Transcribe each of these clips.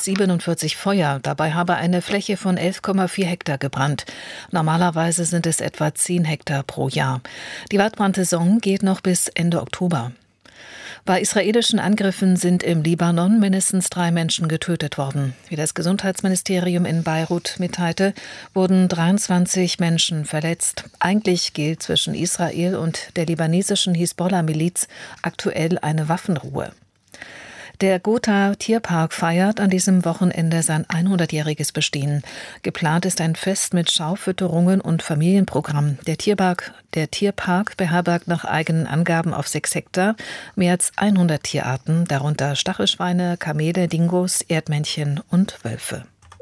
47 Feuer. Dabei habe eine Fläche von 11,4 Hektar gebrannt. Normalerweise sind es etwa 10 Hektar pro Jahr. Die Waldbrandsaison geht noch bis Ende Oktober. Bei israelischen Angriffen sind im Libanon mindestens 3 Menschen getötet worden. Wie das Gesundheitsministerium in Beirut mitteilte, wurden 23 Menschen verletzt. Eigentlich gilt zwischen Israel und der libanesischen Hisbollah-Miliz aktuell eine Waffenruhe. Der Gotha-Tierpark feiert an diesem Wochenende sein 100-jähriges Bestehen. Geplant ist ein Fest mit Schaufütterungen und Familienprogramm. Der Tierpark beherbergt nach eigenen Angaben auf 6 Hektar mehr als 100 Tierarten, darunter Stachelschweine, Kamele, Dingos, Erdmännchen und Wölfe.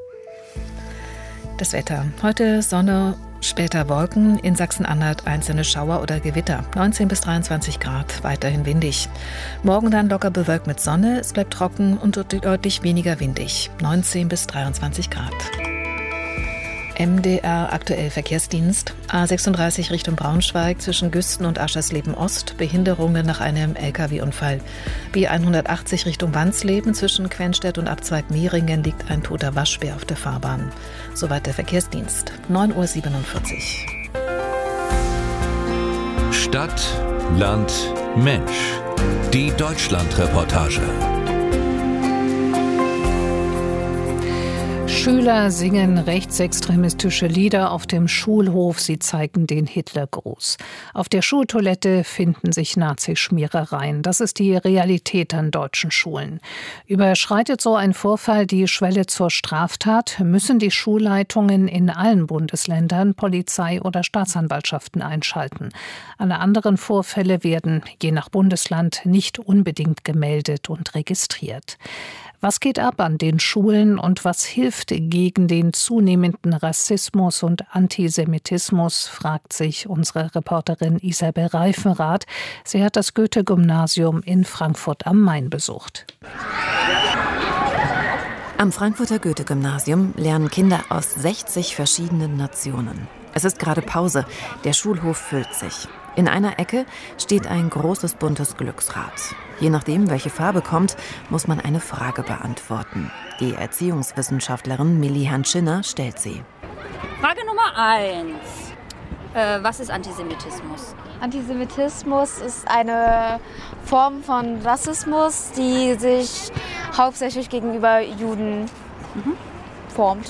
Das Wetter. Heute Sonne, später Wolken, in Sachsen-Anhalt einzelne Schauer oder Gewitter. 19 bis 23 Grad, weiterhin windig. Morgen dann locker bewölkt mit Sonne, es bleibt trocken und deutlich weniger windig. 19 bis 23 Grad. MDR aktuell Verkehrsdienst. A36 Richtung Braunschweig zwischen Güsten und Aschersleben Ost. Behinderungen nach einem Lkw-Unfall. B180 Richtung Wansleben zwischen Quenstedt und Abzweig Mehringen liegt ein toter Waschbär auf der Fahrbahn. Soweit der Verkehrsdienst. 9:47 Uhr. Stadt, Land, Mensch. Die Deutschlandreportage. Schüler singen rechtsextremistische Lieder auf dem Schulhof. Sie zeigen den Hitlergruß. Auf der Schultoilette finden sich Nazischmierereien. Das ist die Realität an deutschen Schulen. Überschreitet so ein Vorfall die Schwelle zur Straftat, müssen die Schulleitungen in allen Bundesländern Polizei oder Staatsanwaltschaften einschalten. Alle anderen Vorfälle werden, je nach Bundesland, nicht unbedingt gemeldet und registriert. Was geht ab an den Schulen und was hilft gegen den zunehmenden Rassismus und Antisemitismus, fragt sich unsere Reporterin Isabel Reifenrath. Sie hat das Goethe-Gymnasium in Frankfurt am Main besucht. Am Frankfurter Goethe-Gymnasium lernen Kinder aus 60 verschiedenen Nationen. Es ist gerade Pause, der Schulhof füllt sich. In einer Ecke steht ein großes buntes Glücksrad. Je nachdem, welche Farbe kommt, muss man eine Frage beantworten. Die Erziehungswissenschaftlerin Milli Hanschinner stellt sie. Frage Nummer 1. Was ist Antisemitismus? Antisemitismus ist eine Form von Rassismus, die sich hauptsächlich gegenüber Juden formt.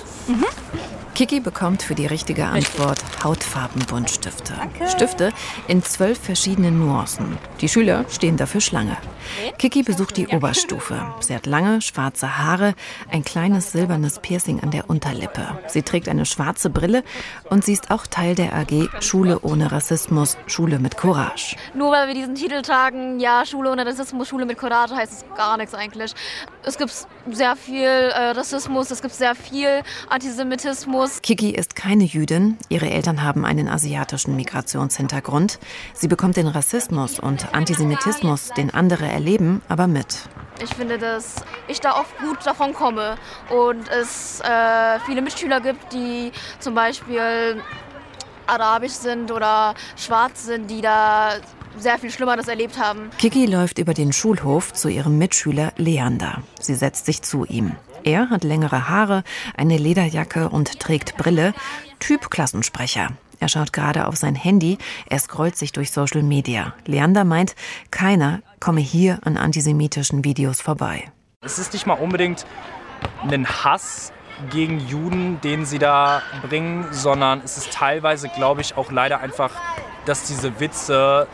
Kiki bekommt für die richtige Antwort Hautfarbenbuntstifte. Danke. Stifte in 12 verschiedenen Nuancen. Die Schüler stehen dafür Schlange. Kiki besucht die Oberstufe. Sie hat lange, schwarze Haare, ein kleines silbernes Piercing an der Unterlippe. Sie trägt eine schwarze Brille und sie ist auch Teil der AG Schule ohne Rassismus, Schule mit Courage. Nur weil wir diesen Titel tragen, ja, Schule ohne Rassismus, Schule mit Courage, heißt es gar nichts eigentlich. Es gibt sehr viel Rassismus, es gibt sehr viel Antisemitismus. Kiki ist keine Jüdin. Ihre Eltern haben einen asiatischen Migrationshintergrund. Sie bekommt den Rassismus und Antisemitismus, den andere erleben, aber mit. Ich finde, dass ich da oft gut davon komme und es viele Mitschüler gibt, die zum Beispiel arabisch sind oder schwarz sind, die da sehr viel Schlimmeres erlebt haben. Kiki läuft über den Schulhof zu ihrem Mitschüler Leander. Sie setzt sich zu ihm. Er hat längere Haare, eine Lederjacke und trägt Brille. Typ Klassensprecher. Er schaut gerade auf sein Handy, er scrollt sich durch Social Media. Leander meint, keiner komme hier an antisemitischen Videos vorbei. Es ist nicht mal unbedingt ein Hass gegen Juden, den sie da bringen, sondern es ist teilweise, glaube ich, auch leider einfach, dass diese Witze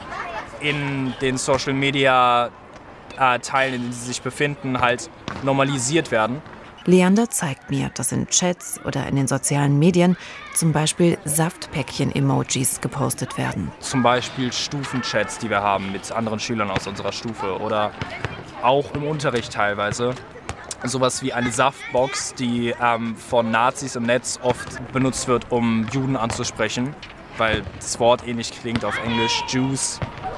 in den Social Media Teilen, in denen sie sich befinden, halt normalisiert werden. Leander zeigt mir, dass in Chats oder in den sozialen Medien zum Beispiel Saftpäckchen-Emojis gepostet werden. Zum Beispiel Stufenchats, die wir haben mit anderen Schülern aus unserer Stufe oder auch im Unterricht teilweise. Sowas wie eine Saftbox, die von Nazis im Netz oft benutzt wird, um Juden anzusprechen, weil das Wort ähnlich klingt auf Englisch. Jews.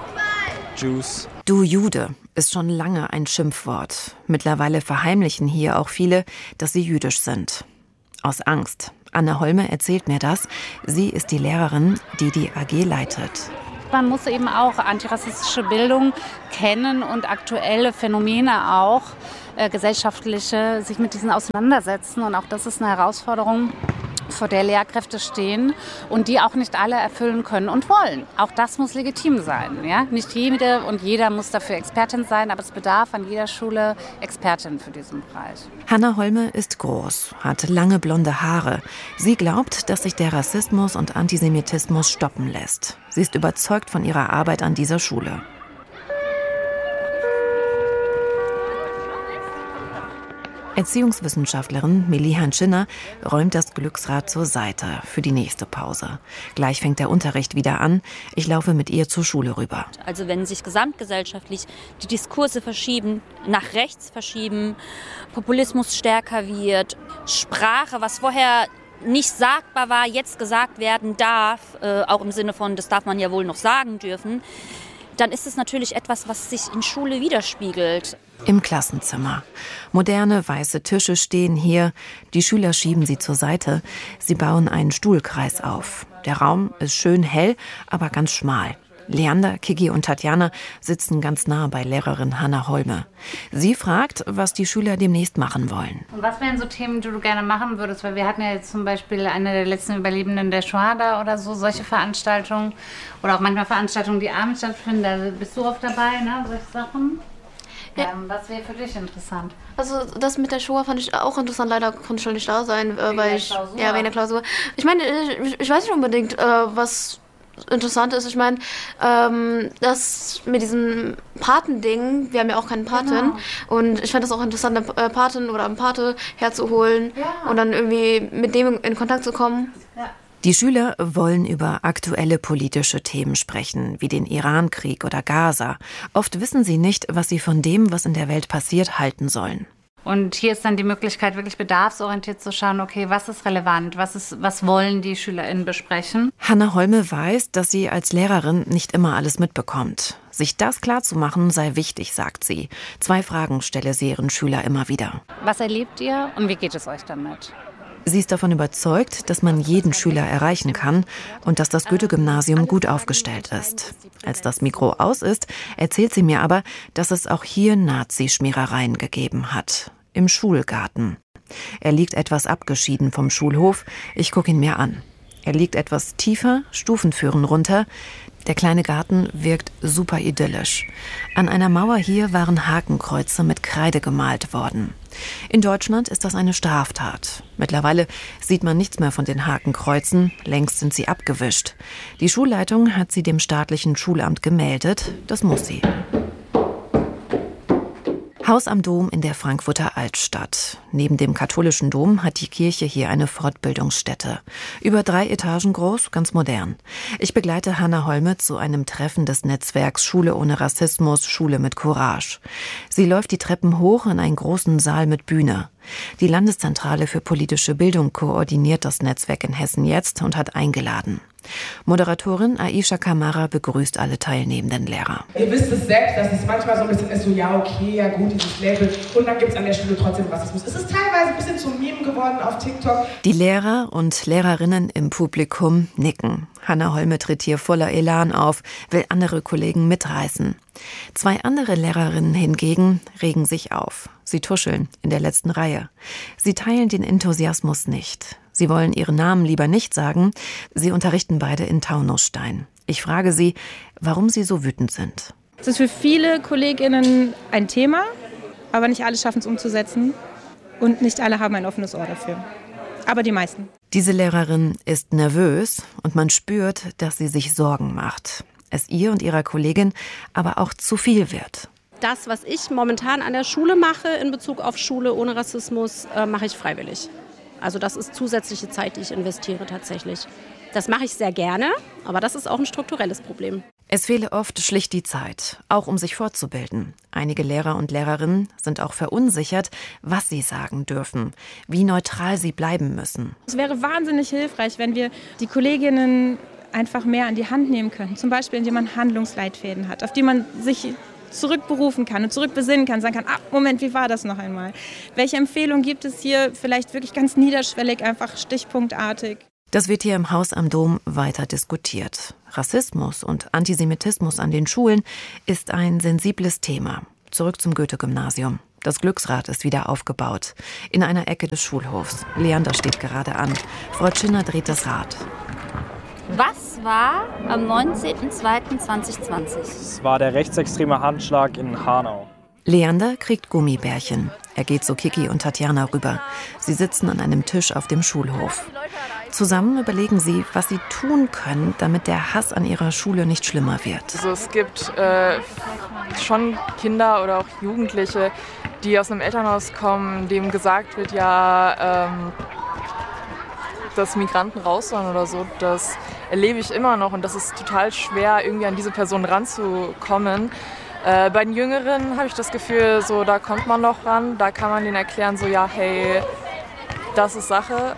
Du Jude ist schon lange ein Schimpfwort. Mittlerweile verheimlichen hier auch viele, dass sie jüdisch sind. Aus Angst. Anne Holme erzählt mir das. Sie ist die Lehrerin, die die AG leitet. man muss eben auch antirassistische Bildung kennen und aktuelle Phänomene auch, gesellschaftliche, sich mit diesen auseinandersetzen. Und auch das ist eine Herausforderung, vor der Lehrkräfte stehen und die auch nicht alle erfüllen können und wollen. Auch das muss legitim sein. Ja? Nicht jede und jeder muss dafür Expertin sein, aber es bedarf an jeder Schule Expertin für diesen Bereich. Hanna Holme ist groß, hat lange blonde Haare. Sie glaubt, dass sich der Rassismus und Antisemitismus stoppen lässt. Sie ist überzeugt von ihrer Arbeit an dieser Schule. Erziehungswissenschaftlerin Millie Hanschinner räumt das Glücksrad zur Seite für die nächste Pause. Gleich fängt der Unterricht wieder an. Ich laufe mit ihr zur Schule rüber. Also wenn sich gesamtgesellschaftlich die Diskurse verschieben, nach rechts verschieben, Populismus stärker wird, Sprache, was vorher nicht sagbar war, jetzt gesagt werden darf, auch im Sinne von, das darf man ja wohl noch sagen dürfen, dann ist es natürlich etwas, was sich in Schule widerspiegelt. Im Klassenzimmer. Moderne weiße Tische stehen hier. Die Schüler schieben sie zur Seite. Sie bauen einen Stuhlkreis auf. Der Raum ist schön hell, aber ganz schmal. Leander, Kiki und Tatjana sitzen ganz nah bei Lehrerin Hanna Holme. Sie fragt, was die Schüler demnächst machen wollen. Und was wären so Themen, die du gerne machen würdest? Weil wir hatten ja jetzt zum Beispiel eine der letzten Überlebenden der Shoah da oder so, solche Veranstaltungen. Oder auch manchmal Veranstaltungen, die abends stattfinden. Da bist du oft dabei, ne? Solche Sachen. Ja. Was wäre für dich interessant? Also das mit der Shoah fand ich auch interessant. Leider konnte ich schon nicht da sein, weil ich wegen der Klausur. Ich meine, ich weiß nicht unbedingt, was interessant ist. Ich meine, das mit diesem Patending, wir haben ja auch keinen Paten. Genau. Und ich fand das auch interessant, eine Patin oder einen Pate herzuholen und dann irgendwie mit dem in Kontakt zu kommen. Ja. Die Schüler wollen über aktuelle politische Themen sprechen, wie den Irankrieg oder Gaza. Oft wissen sie nicht, was sie von dem, was in der Welt passiert, halten sollen. Und hier ist dann die Möglichkeit, wirklich bedarfsorientiert zu schauen, okay, was ist relevant, was wollen die SchülerInnen besprechen? Hanna Holme weiß, dass sie als Lehrerin nicht immer alles mitbekommt. Sich das klarzumachen sei wichtig, sagt sie. 2 Fragen stelle sie ihren Schüler immer wieder. Was erlebt ihr und wie geht es euch damit? Sie ist davon überzeugt, dass man jeden Schüler erreichen kann und dass das Goethe-Gymnasium gut aufgestellt ist. Als das Mikro aus ist, erzählt sie mir aber, dass es auch hier Nazischmierereien gegeben hat. Im Schulgarten. Er liegt etwas abgeschieden vom Schulhof. Ich gucke ihn mir an. Er liegt etwas tiefer, Stufen führen runter. Der kleine Garten wirkt super idyllisch. An einer Mauer hier waren Hakenkreuze mit Kreide gemalt worden. In Deutschland ist das eine Straftat. Mittlerweile sieht man nichts mehr von den Hakenkreuzen, längst sind sie abgewischt. Die Schulleitung hat sie dem staatlichen Schulamt gemeldet, das muss sie. Haus am Dom in der Frankfurter Altstadt. Neben dem katholischen Dom hat die Kirche hier eine Fortbildungsstätte. Über 3 Etagen groß, ganz modern. Ich begleite Hanna Holme zu einem Treffen des Netzwerks Schule ohne Rassismus, Schule mit Courage. Sie läuft die Treppen hoch in einen großen Saal mit Bühne. Die Landeszentrale für politische Bildung koordiniert das Netzwerk in Hessen jetzt und hat eingeladen. Moderatorin Aisha Kamara begrüßt alle teilnehmenden Lehrer. Ihr wisst es selbst, dass es manchmal so ein bisschen ist, so ja okay, ja gut, dieses Label und dann gibt es an der Schule trotzdem Rassismus. Es ist teilweise ein bisschen zum Meme geworden auf TikTok. Die Lehrer und Lehrerinnen im Publikum nicken. Hanna Holme tritt hier voller Elan auf, will andere Kollegen mitreißen. 2 andere Lehrerinnen hingegen regen sich auf. Sie tuscheln in der letzten Reihe. Sie teilen den Enthusiasmus nicht. Sie wollen ihren Namen lieber nicht sagen. Sie unterrichten beide in Taunusstein. Ich frage sie, warum sie so wütend sind. Es ist für viele KollegInnen ein Thema, aber nicht alle schaffen es umzusetzen. Und nicht alle haben ein offenes Ohr dafür. Aber die meisten. Diese Lehrerin ist nervös und man spürt, dass sie sich Sorgen macht. Es ihr und ihrer Kollegin aber auch zu viel wird. Das, was ich momentan an der Schule mache in Bezug auf Schule ohne Rassismus, mache ich freiwillig. Also das ist zusätzliche Zeit, die ich investiere tatsächlich. Das mache ich sehr gerne, aber das ist auch ein strukturelles Problem. Es fehle oft schlicht die Zeit, auch um sich fortzubilden. Einige Lehrer und Lehrerinnen sind auch verunsichert, was sie sagen dürfen, wie neutral sie bleiben müssen. Es wäre wahnsinnig hilfreich, wenn wir die Kolleginnen einfach mehr an die Hand nehmen könnten. Zum Beispiel, indem man Handlungsleitfäden hat, auf die man sich zurückberufen kann und zurückbesinnen kann, sagen kann, Moment, wie war das noch einmal? Welche Empfehlungen gibt es hier vielleicht wirklich ganz niederschwellig, einfach stichpunktartig? Das wird hier im Haus am Dom weiter diskutiert. Rassismus und Antisemitismus an den Schulen ist ein sensibles Thema. Zurück zum Goethe-Gymnasium. Das Glücksrad ist wieder aufgebaut. In einer Ecke des Schulhofs. Leander steht gerade an. Frau Tschinner dreht das Rad. Was war am 19.02.2020? Es war der rechtsextreme Handschlag in Hanau. Leander kriegt Gummibärchen. Er geht zu Kiki und Tatjana rüber. Sie sitzen an einem Tisch auf dem Schulhof. Zusammen überlegen sie, was sie tun können, damit der Hass an ihrer Schule nicht schlimmer wird. Also es gibt schon Kinder oder auch Jugendliche, die aus einem Elternhaus kommen, dem gesagt wird, dass Migranten raus sollen oder so. Das erlebe ich immer noch und das ist total schwer, irgendwie an diese Person ranzukommen. Bei den Jüngeren habe ich das Gefühl, so da kommt man noch ran, da kann man denen erklären, so ja, hey, das ist Sache.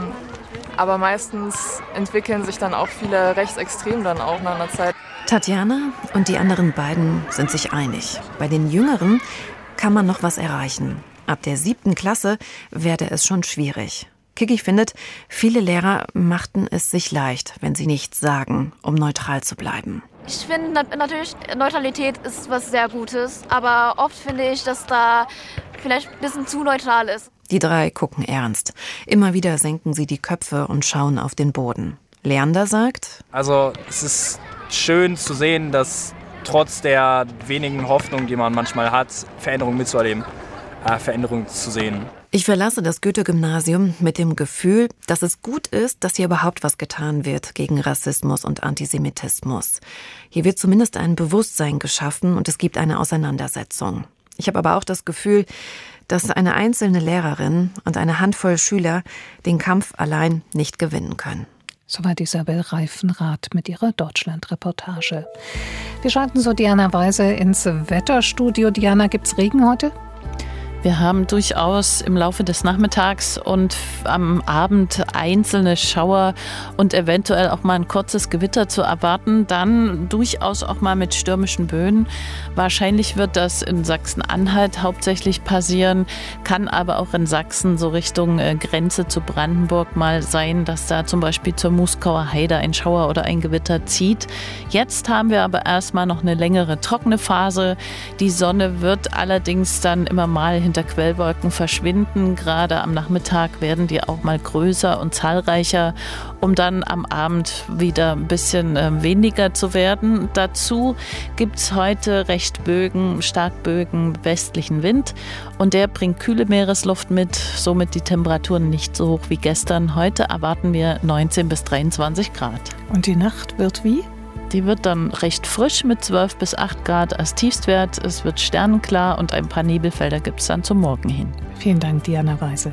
Aber meistens entwickeln sich dann auch viele Rechtsextrem dann auch nach einer Zeit. Tatjana und die anderen beiden sind sich einig. Bei den Jüngeren kann man noch was erreichen. Ab der 7. Klasse werde es schon schwierig. Kiki findet, viele Lehrer machten es sich leicht, wenn sie nichts sagen, um neutral zu bleiben. Ich finde natürlich, Neutralität ist was sehr Gutes, aber oft finde ich, dass da vielleicht ein bisschen zu neutral ist. Die 3 gucken ernst. Immer wieder senken sie die Köpfe und schauen auf den Boden. Leander sagt: Also es ist schön zu sehen, dass trotz der wenigen Hoffnung, die man manchmal hat, Veränderungen mitzuerleben, Veränderungen zu sehen. Ich verlasse das Goethe-Gymnasium mit dem Gefühl, dass es gut ist, dass hier überhaupt was getan wird gegen Rassismus und Antisemitismus. Hier wird zumindest ein Bewusstsein geschaffen und es gibt eine Auseinandersetzung. Ich habe aber auch das Gefühl, dass eine einzelne Lehrerin und eine Handvoll Schüler den Kampf allein nicht gewinnen können. Soweit Isabel Reifenrath mit ihrer Deutschland-Reportage. Wir schalten zu Diana Weise ins Wetterstudio. Diana, gibt's Regen heute? Wir haben durchaus im Laufe des Nachmittags und am Abend einzelne Schauer und eventuell auch mal ein kurzes Gewitter zu erwarten. Dann durchaus auch mal mit stürmischen Böen. Wahrscheinlich wird das in Sachsen-Anhalt hauptsächlich passieren, kann aber auch in Sachsen so Richtung Grenze zu Brandenburg mal sein, dass da zum Beispiel zur Muskauer Heide ein Schauer oder ein Gewitter zieht. Jetzt haben wir aber erstmal noch eine längere trockene Phase. Die Sonne wird allerdings dann immer mal hinter Quellwolken verschwinden. Gerade am Nachmittag werden die auch mal größer und zahlreicher, um dann am Abend wieder ein bisschen weniger zu werden. Dazu gibt es heute recht Starkbögen westlichen Wind und der bringt kühle Meeresluft mit, somit die Temperaturen nicht so hoch wie gestern. Heute erwarten wir 19 bis 23 Grad. Und die Nacht wird wie? Die wird dann recht frisch mit 12 bis 8 Grad als Tiefstwert. Es wird sternenklar und ein paar Nebelfelder gibt es dann zum Morgen hin. Vielen Dank, Diana Weise.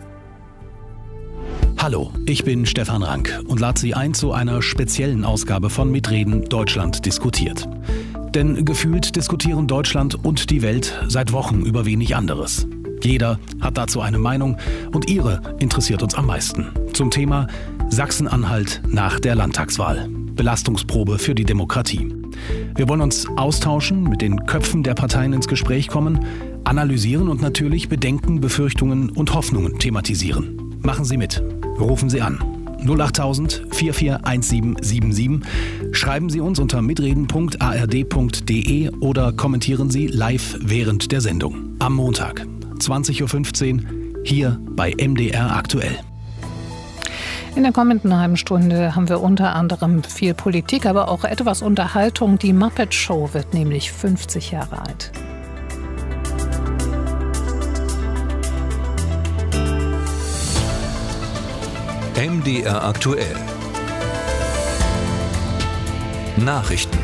Hallo, ich bin Stefan Rank und lade Sie ein zu einer speziellen Ausgabe von Mitreden Deutschland diskutiert. Denn gefühlt diskutieren Deutschland und die Welt seit Wochen über wenig anderes. Jeder hat dazu eine Meinung und Ihre interessiert uns am meisten. Zum Thema Sachsen-Anhalt nach der Landtagswahl. Belastungsprobe für die Demokratie. Wir wollen uns austauschen, mit den Köpfen der Parteien ins Gespräch kommen, analysieren und natürlich Bedenken, Befürchtungen und Hoffnungen thematisieren. Machen Sie mit. Rufen Sie an. 08000 441777. Schreiben Sie uns unter mitreden.ard.de oder kommentieren Sie live während der Sendung. Am Montag, 20.15 Uhr, hier bei MDR aktuell. In der kommenden halben Stunde haben wir unter anderem viel Politik, aber auch etwas Unterhaltung. Die Muppet Show wird nämlich 50 Jahre alt. MDR aktuell. Nachrichten.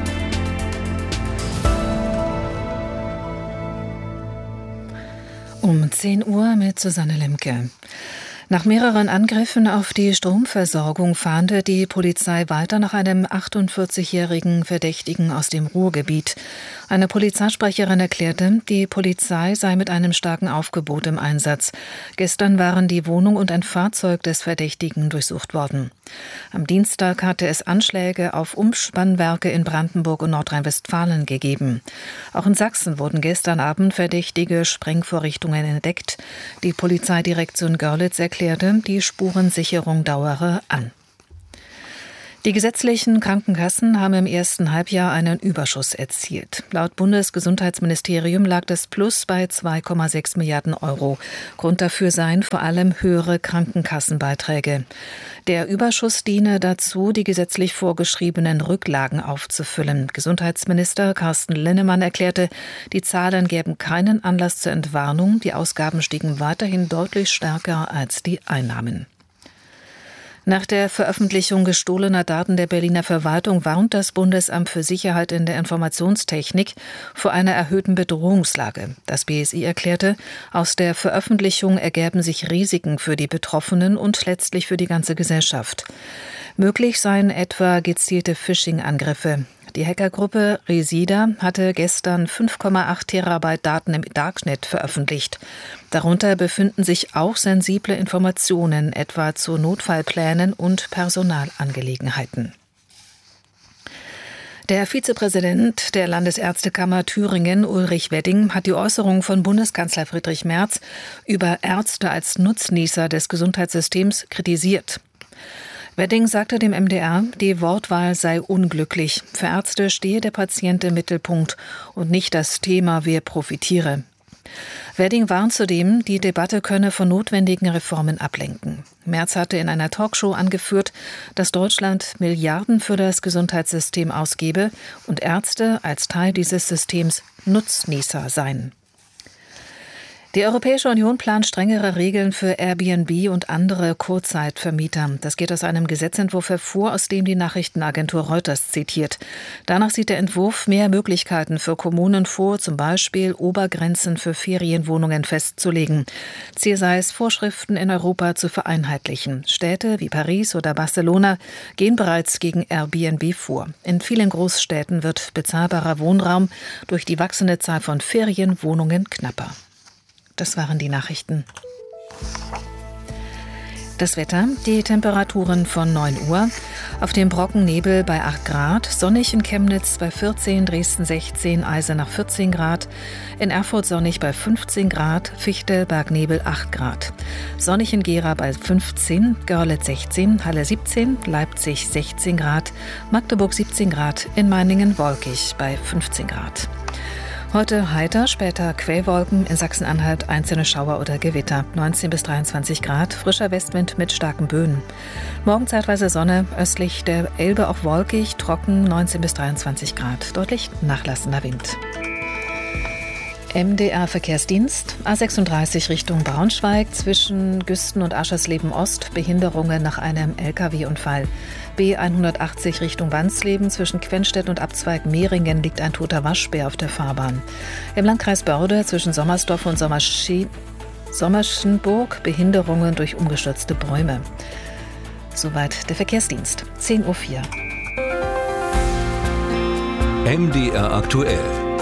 Um 10 Uhr mit Susanne Lemke. Nach mehreren Angriffen auf die Stromversorgung fahndet die Polizei weiter nach einem 48-jährigen Verdächtigen aus dem Ruhrgebiet. Eine Polizeisprecherin erklärte, die Polizei sei mit einem starken Aufgebot im Einsatz. Gestern waren die Wohnung und ein Fahrzeug des Verdächtigen durchsucht worden. Am Dienstag hatte es Anschläge auf Umspannwerke in Brandenburg und Nordrhein-Westfalen gegeben. Auch in Sachsen wurden gestern Abend verdächtige Sprengvorrichtungen entdeckt. Die Polizeidirektion Görlitz erklärte, die Spurensicherung dauere an. Die gesetzlichen Krankenkassen haben im ersten Halbjahr einen Überschuss erzielt. Laut Bundesgesundheitsministerium lag das Plus bei 2,6 Milliarden Euro. Grund dafür seien vor allem höhere Krankenkassenbeiträge. Der Überschuss diene dazu, die gesetzlich vorgeschriebenen Rücklagen aufzufüllen. Gesundheitsminister Carsten Linnemann erklärte, die Zahlen gäben keinen Anlass zur Entwarnung. Die Ausgaben stiegen weiterhin deutlich stärker als die Einnahmen. Nach der Veröffentlichung gestohlener Daten der Berliner Verwaltung warnt das Bundesamt für Sicherheit in der Informationstechnik vor einer erhöhten Bedrohungslage. Das BSI erklärte, aus der Veröffentlichung ergäben sich Risiken für die Betroffenen und letztlich für die ganze Gesellschaft. Möglich seien etwa gezielte Phishing-Angriffe. Die Hackergruppe Resida hatte gestern 5,8 Terabyte Daten im Darknet veröffentlicht. Darunter befinden sich auch sensible Informationen, etwa zu Notfallplänen und Personalangelegenheiten. Der Vizepräsident der Landesärztekammer Thüringen, Ulrich Wedding, hat die Äußerung von Bundeskanzler Friedrich Merz über Ärzte als Nutznießer des Gesundheitssystems kritisiert. Wedding sagte dem MDR, die Wortwahl sei unglücklich. Für Ärzte stehe der Patient im Mittelpunkt und nicht das Thema, wer profitiere. Wedding warnt zudem, die Debatte könne von notwendigen Reformen ablenken. Merz hatte in einer Talkshow angeführt, dass Deutschland Milliarden für das Gesundheitssystem ausgebe und Ärzte als Teil dieses Systems Nutznießer seien. Die Europäische Union plant strengere Regeln für Airbnb und andere Kurzzeitvermieter. Das geht aus einem Gesetzentwurf hervor, aus dem die Nachrichtenagentur Reuters zitiert. Danach sieht der Entwurf mehr Möglichkeiten für Kommunen vor, zum Beispiel Obergrenzen für Ferienwohnungen festzulegen. Ziel sei es, Vorschriften in Europa zu vereinheitlichen. Städte wie Paris oder Barcelona gehen bereits gegen Airbnb vor. In vielen Großstädten wird bezahlbarer Wohnraum durch die wachsende Zahl von Ferienwohnungen knapper. Das waren die Nachrichten. Das Wetter, die Temperaturen von 9 Uhr. Auf dem Brocken Nebel bei 8 Grad, sonnig in Chemnitz bei 14, Dresden 16, Eisenach 14 Grad, in Erfurt sonnig bei 15 Grad, Fichtel, Bergnebel 8 Grad. Sonnig in Gera bei 15, Görlitz 16, Halle 17, Leipzig 16 Grad, Magdeburg 17 Grad, in Meiningen wolkig bei 15 Grad. Heute heiter, später Quellwolken, in Sachsen-Anhalt einzelne Schauer oder Gewitter, 19 bis 23 Grad, frischer Westwind mit starken Böen. Morgen zeitweise Sonne, östlich der Elbe auch wolkig, trocken, 19 bis 23 Grad, deutlich nachlassender Wind. MDR-Verkehrsdienst, A36 Richtung Braunschweig, zwischen Güsten und Aschersleben Ost, Behinderungen nach einem Lkw-Unfall. B180 Richtung Wansleben, zwischen Quenstedt und Abzweig Mehringen liegt ein toter Waschbär auf der Fahrbahn. Im Landkreis Börde zwischen Sommersdorf und Sommerschenburg Behinderungen durch umgestürzte Bäume. Soweit der Verkehrsdienst. 10:04 Uhr. MDR aktuell.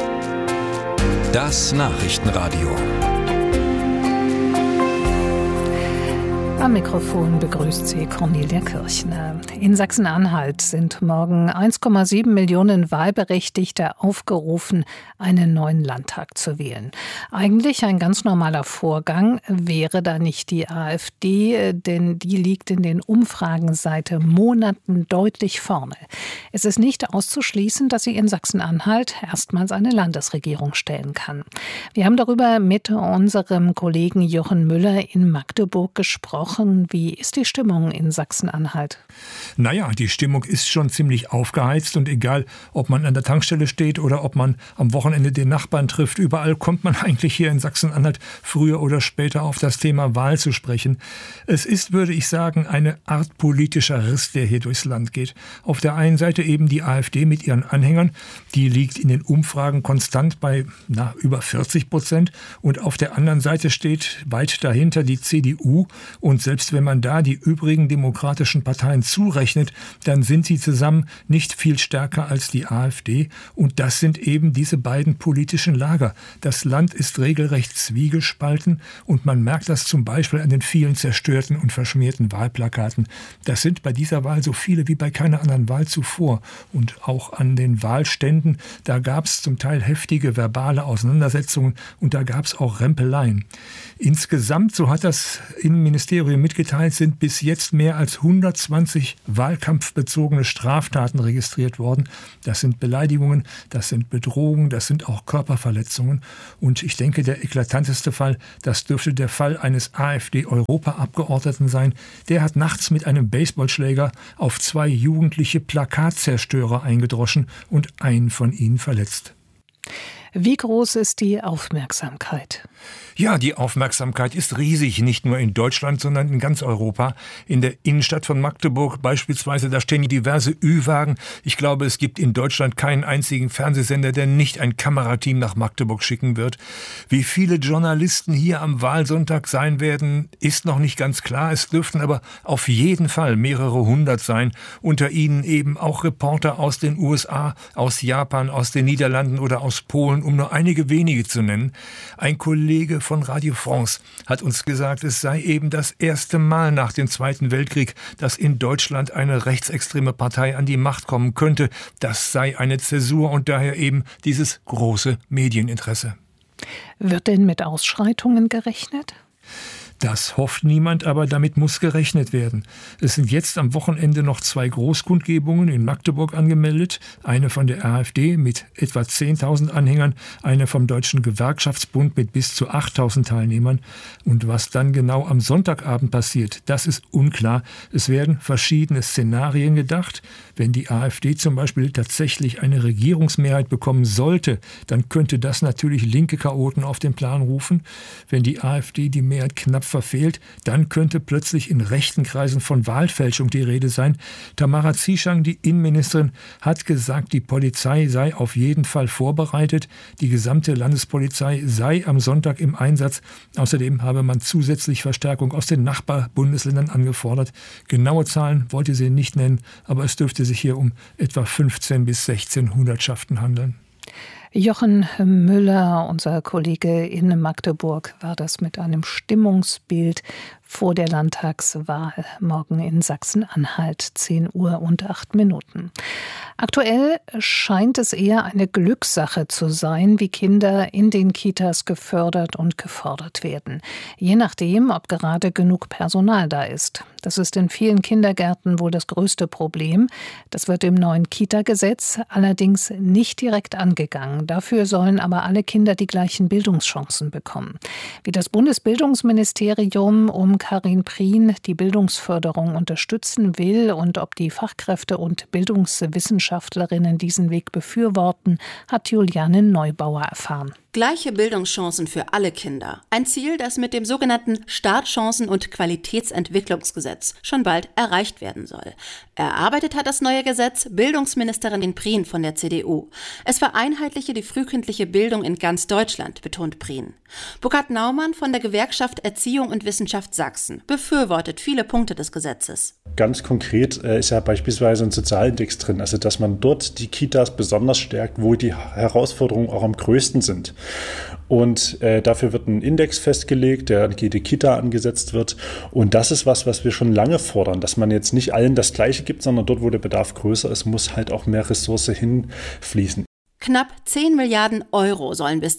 Das Nachrichtenradio. Am Mikrofon begrüßt Sie Cornelia Kirchner. In Sachsen-Anhalt sind morgen 1,7 Millionen Wahlberechtigte aufgerufen, einen neuen Landtag zu wählen. Eigentlich ein ganz normaler Vorgang, wäre da nicht die AfD, denn die liegt in den Umfragen seit Monaten deutlich vorne. Es ist nicht auszuschließen, dass sie in Sachsen-Anhalt erstmals eine Landesregierung stellen kann. Wir haben darüber mit unserem Kollegen Jochen Müller in Magdeburg gesprochen. Wie ist die Stimmung in Sachsen-Anhalt? Naja, die Stimmung ist schon ziemlich aufgeheizt und egal, ob man an der Tankstelle steht oder ob man am Wochenende den Nachbarn trifft, überall kommt man eigentlich hier in Sachsen-Anhalt früher oder später auf das Thema Wahl zu sprechen. Es ist, würde ich sagen, eine Art politischer Riss, der hier durchs Land geht. Auf der einen Seite eben die AfD mit ihren Anhängern, die liegt in den Umfragen konstant bei über 40% und auf der anderen Seite steht weit dahinter die CDU und Und selbst wenn man da die übrigen demokratischen Parteien zurechnet, dann sind sie zusammen nicht viel stärker als die AfD. Und das sind eben diese beiden politischen Lager. Das Land ist regelrecht zwiegespalten und man merkt das zum Beispiel an den vielen zerstörten und verschmierten Wahlplakaten. Das sind bei dieser Wahl so viele wie bei keiner anderen Wahl zuvor. Und auch an den Wahlständen, da gab es zum Teil heftige verbale Auseinandersetzungen und da gab es auch Rempeleien. Insgesamt, so hat das Innenministerium mitgeteilt, sind bis jetzt mehr als 120 wahlkampfbezogene Straftaten registriert worden. Das sind Beleidigungen, das sind Bedrohungen, das sind auch Körperverletzungen. Und ich denke, der eklatanteste Fall, das dürfte der Fall eines AfD-Europaabgeordneten sein. Der hat nachts mit einem Baseballschläger auf 2 jugendliche Plakatzerstörer eingedroschen und einen von ihnen verletzt. Wie groß ist die Aufmerksamkeit? Ja, die Aufmerksamkeit ist riesig, nicht nur in Deutschland, sondern in ganz Europa. In der Innenstadt von Magdeburg beispielsweise, da stehen diverse Ü-Wagen. Ich glaube, es gibt in Deutschland keinen einzigen Fernsehsender, der nicht ein Kamerateam nach Magdeburg schicken wird. Wie viele Journalisten hier am Wahlsonntag sein werden, ist noch nicht ganz klar. Es dürften aber auf jeden Fall mehrere hundert sein. Unter ihnen eben auch Reporter aus den USA, aus Japan, aus den Niederlanden oder aus Polen, um nur einige wenige zu nennen. Ein Kollege von Radio France hat uns gesagt, es sei eben das erste Mal nach dem Zweiten Weltkrieg, dass in Deutschland eine rechtsextreme Partei an die Macht kommen könnte. Das sei eine Zäsur und daher eben dieses große Medieninteresse. Wird denn mit Ausschreitungen gerechnet? Das hofft niemand, aber damit muss gerechnet werden. Es sind jetzt am Wochenende noch 2 Großkundgebungen in Magdeburg angemeldet. Eine von der AfD mit etwa 10.000 Anhängern, eine vom Deutschen Gewerkschaftsbund mit bis zu 8.000 Teilnehmern. Und was dann genau am Sonntagabend passiert, das ist unklar. Es werden verschiedene Szenarien gedacht. Wenn die AfD zum Beispiel tatsächlich eine Regierungsmehrheit bekommen sollte, dann könnte das natürlich linke Chaoten auf den Plan rufen. Wenn die AfD die Mehrheit knapp verfehlt, dann könnte plötzlich in rechten Kreisen von Wahlfälschung die Rede sein. Tamara Zieschang, die Innenministerin, hat gesagt, die Polizei sei auf jeden Fall vorbereitet. Die gesamte Landespolizei sei am Sonntag im Einsatz. Außerdem habe man zusätzlich Verstärkung aus den Nachbarbundesländern angefordert. Genaue Zahlen wollte sie nicht nennen, aber es dürfte sich hier um etwa 15 bis 16 Hundertschaften handeln. Jochen Müller, unser Kollege in Magdeburg, war das mit einem Stimmungsbild vor der Landtagswahl morgen in Sachsen-Anhalt, 10 Uhr und 8 Minuten. Aktuell scheint es eher eine Glückssache zu sein, wie Kinder in den Kitas gefördert und gefordert werden. Je nachdem, ob gerade genug Personal da ist. Das ist in vielen Kindergärten wohl das größte Problem. Das wird im neuen Kita-Gesetz allerdings nicht direkt angegangen. Dafür sollen aber alle Kinder die gleichen Bildungschancen bekommen. Wie das Bundesbildungsministerium um Karin Prien die Bildungsförderung unterstützen will und ob die Fachkräfte und Bildungswissenschaftlerinnen diesen Weg befürworten, hat Juliane Neubauer erfahren. Gleiche Bildungschancen für alle Kinder. Ein Ziel, das mit dem sogenannten Startchancen- und Qualitätsentwicklungsgesetz schon bald erreicht werden soll. Erarbeitet hat das neue Gesetz Bildungsministerin Prien von der CDU. Es vereinheitliche die frühkindliche Bildung in ganz Deutschland, betont Prien. Burkhard Naumann von der Gewerkschaft Erziehung und Wissenschaft Sachsen befürwortet viele Punkte des Gesetzes. Ganz konkret ist ja beispielsweise ein Sozialindex drin, also dass man dort die Kitas besonders stärkt, wo die Herausforderungen auch am größten sind. Und dafür wird ein Index festgelegt, der an jede Kita angesetzt wird. Und das ist was wir schon lange fordern, dass man jetzt nicht allen das Gleiche gibt, sondern dort, wo der Bedarf größer ist, muss halt auch mehr Ressource hinfließen. Knapp 10 Milliarden Euro sollen bis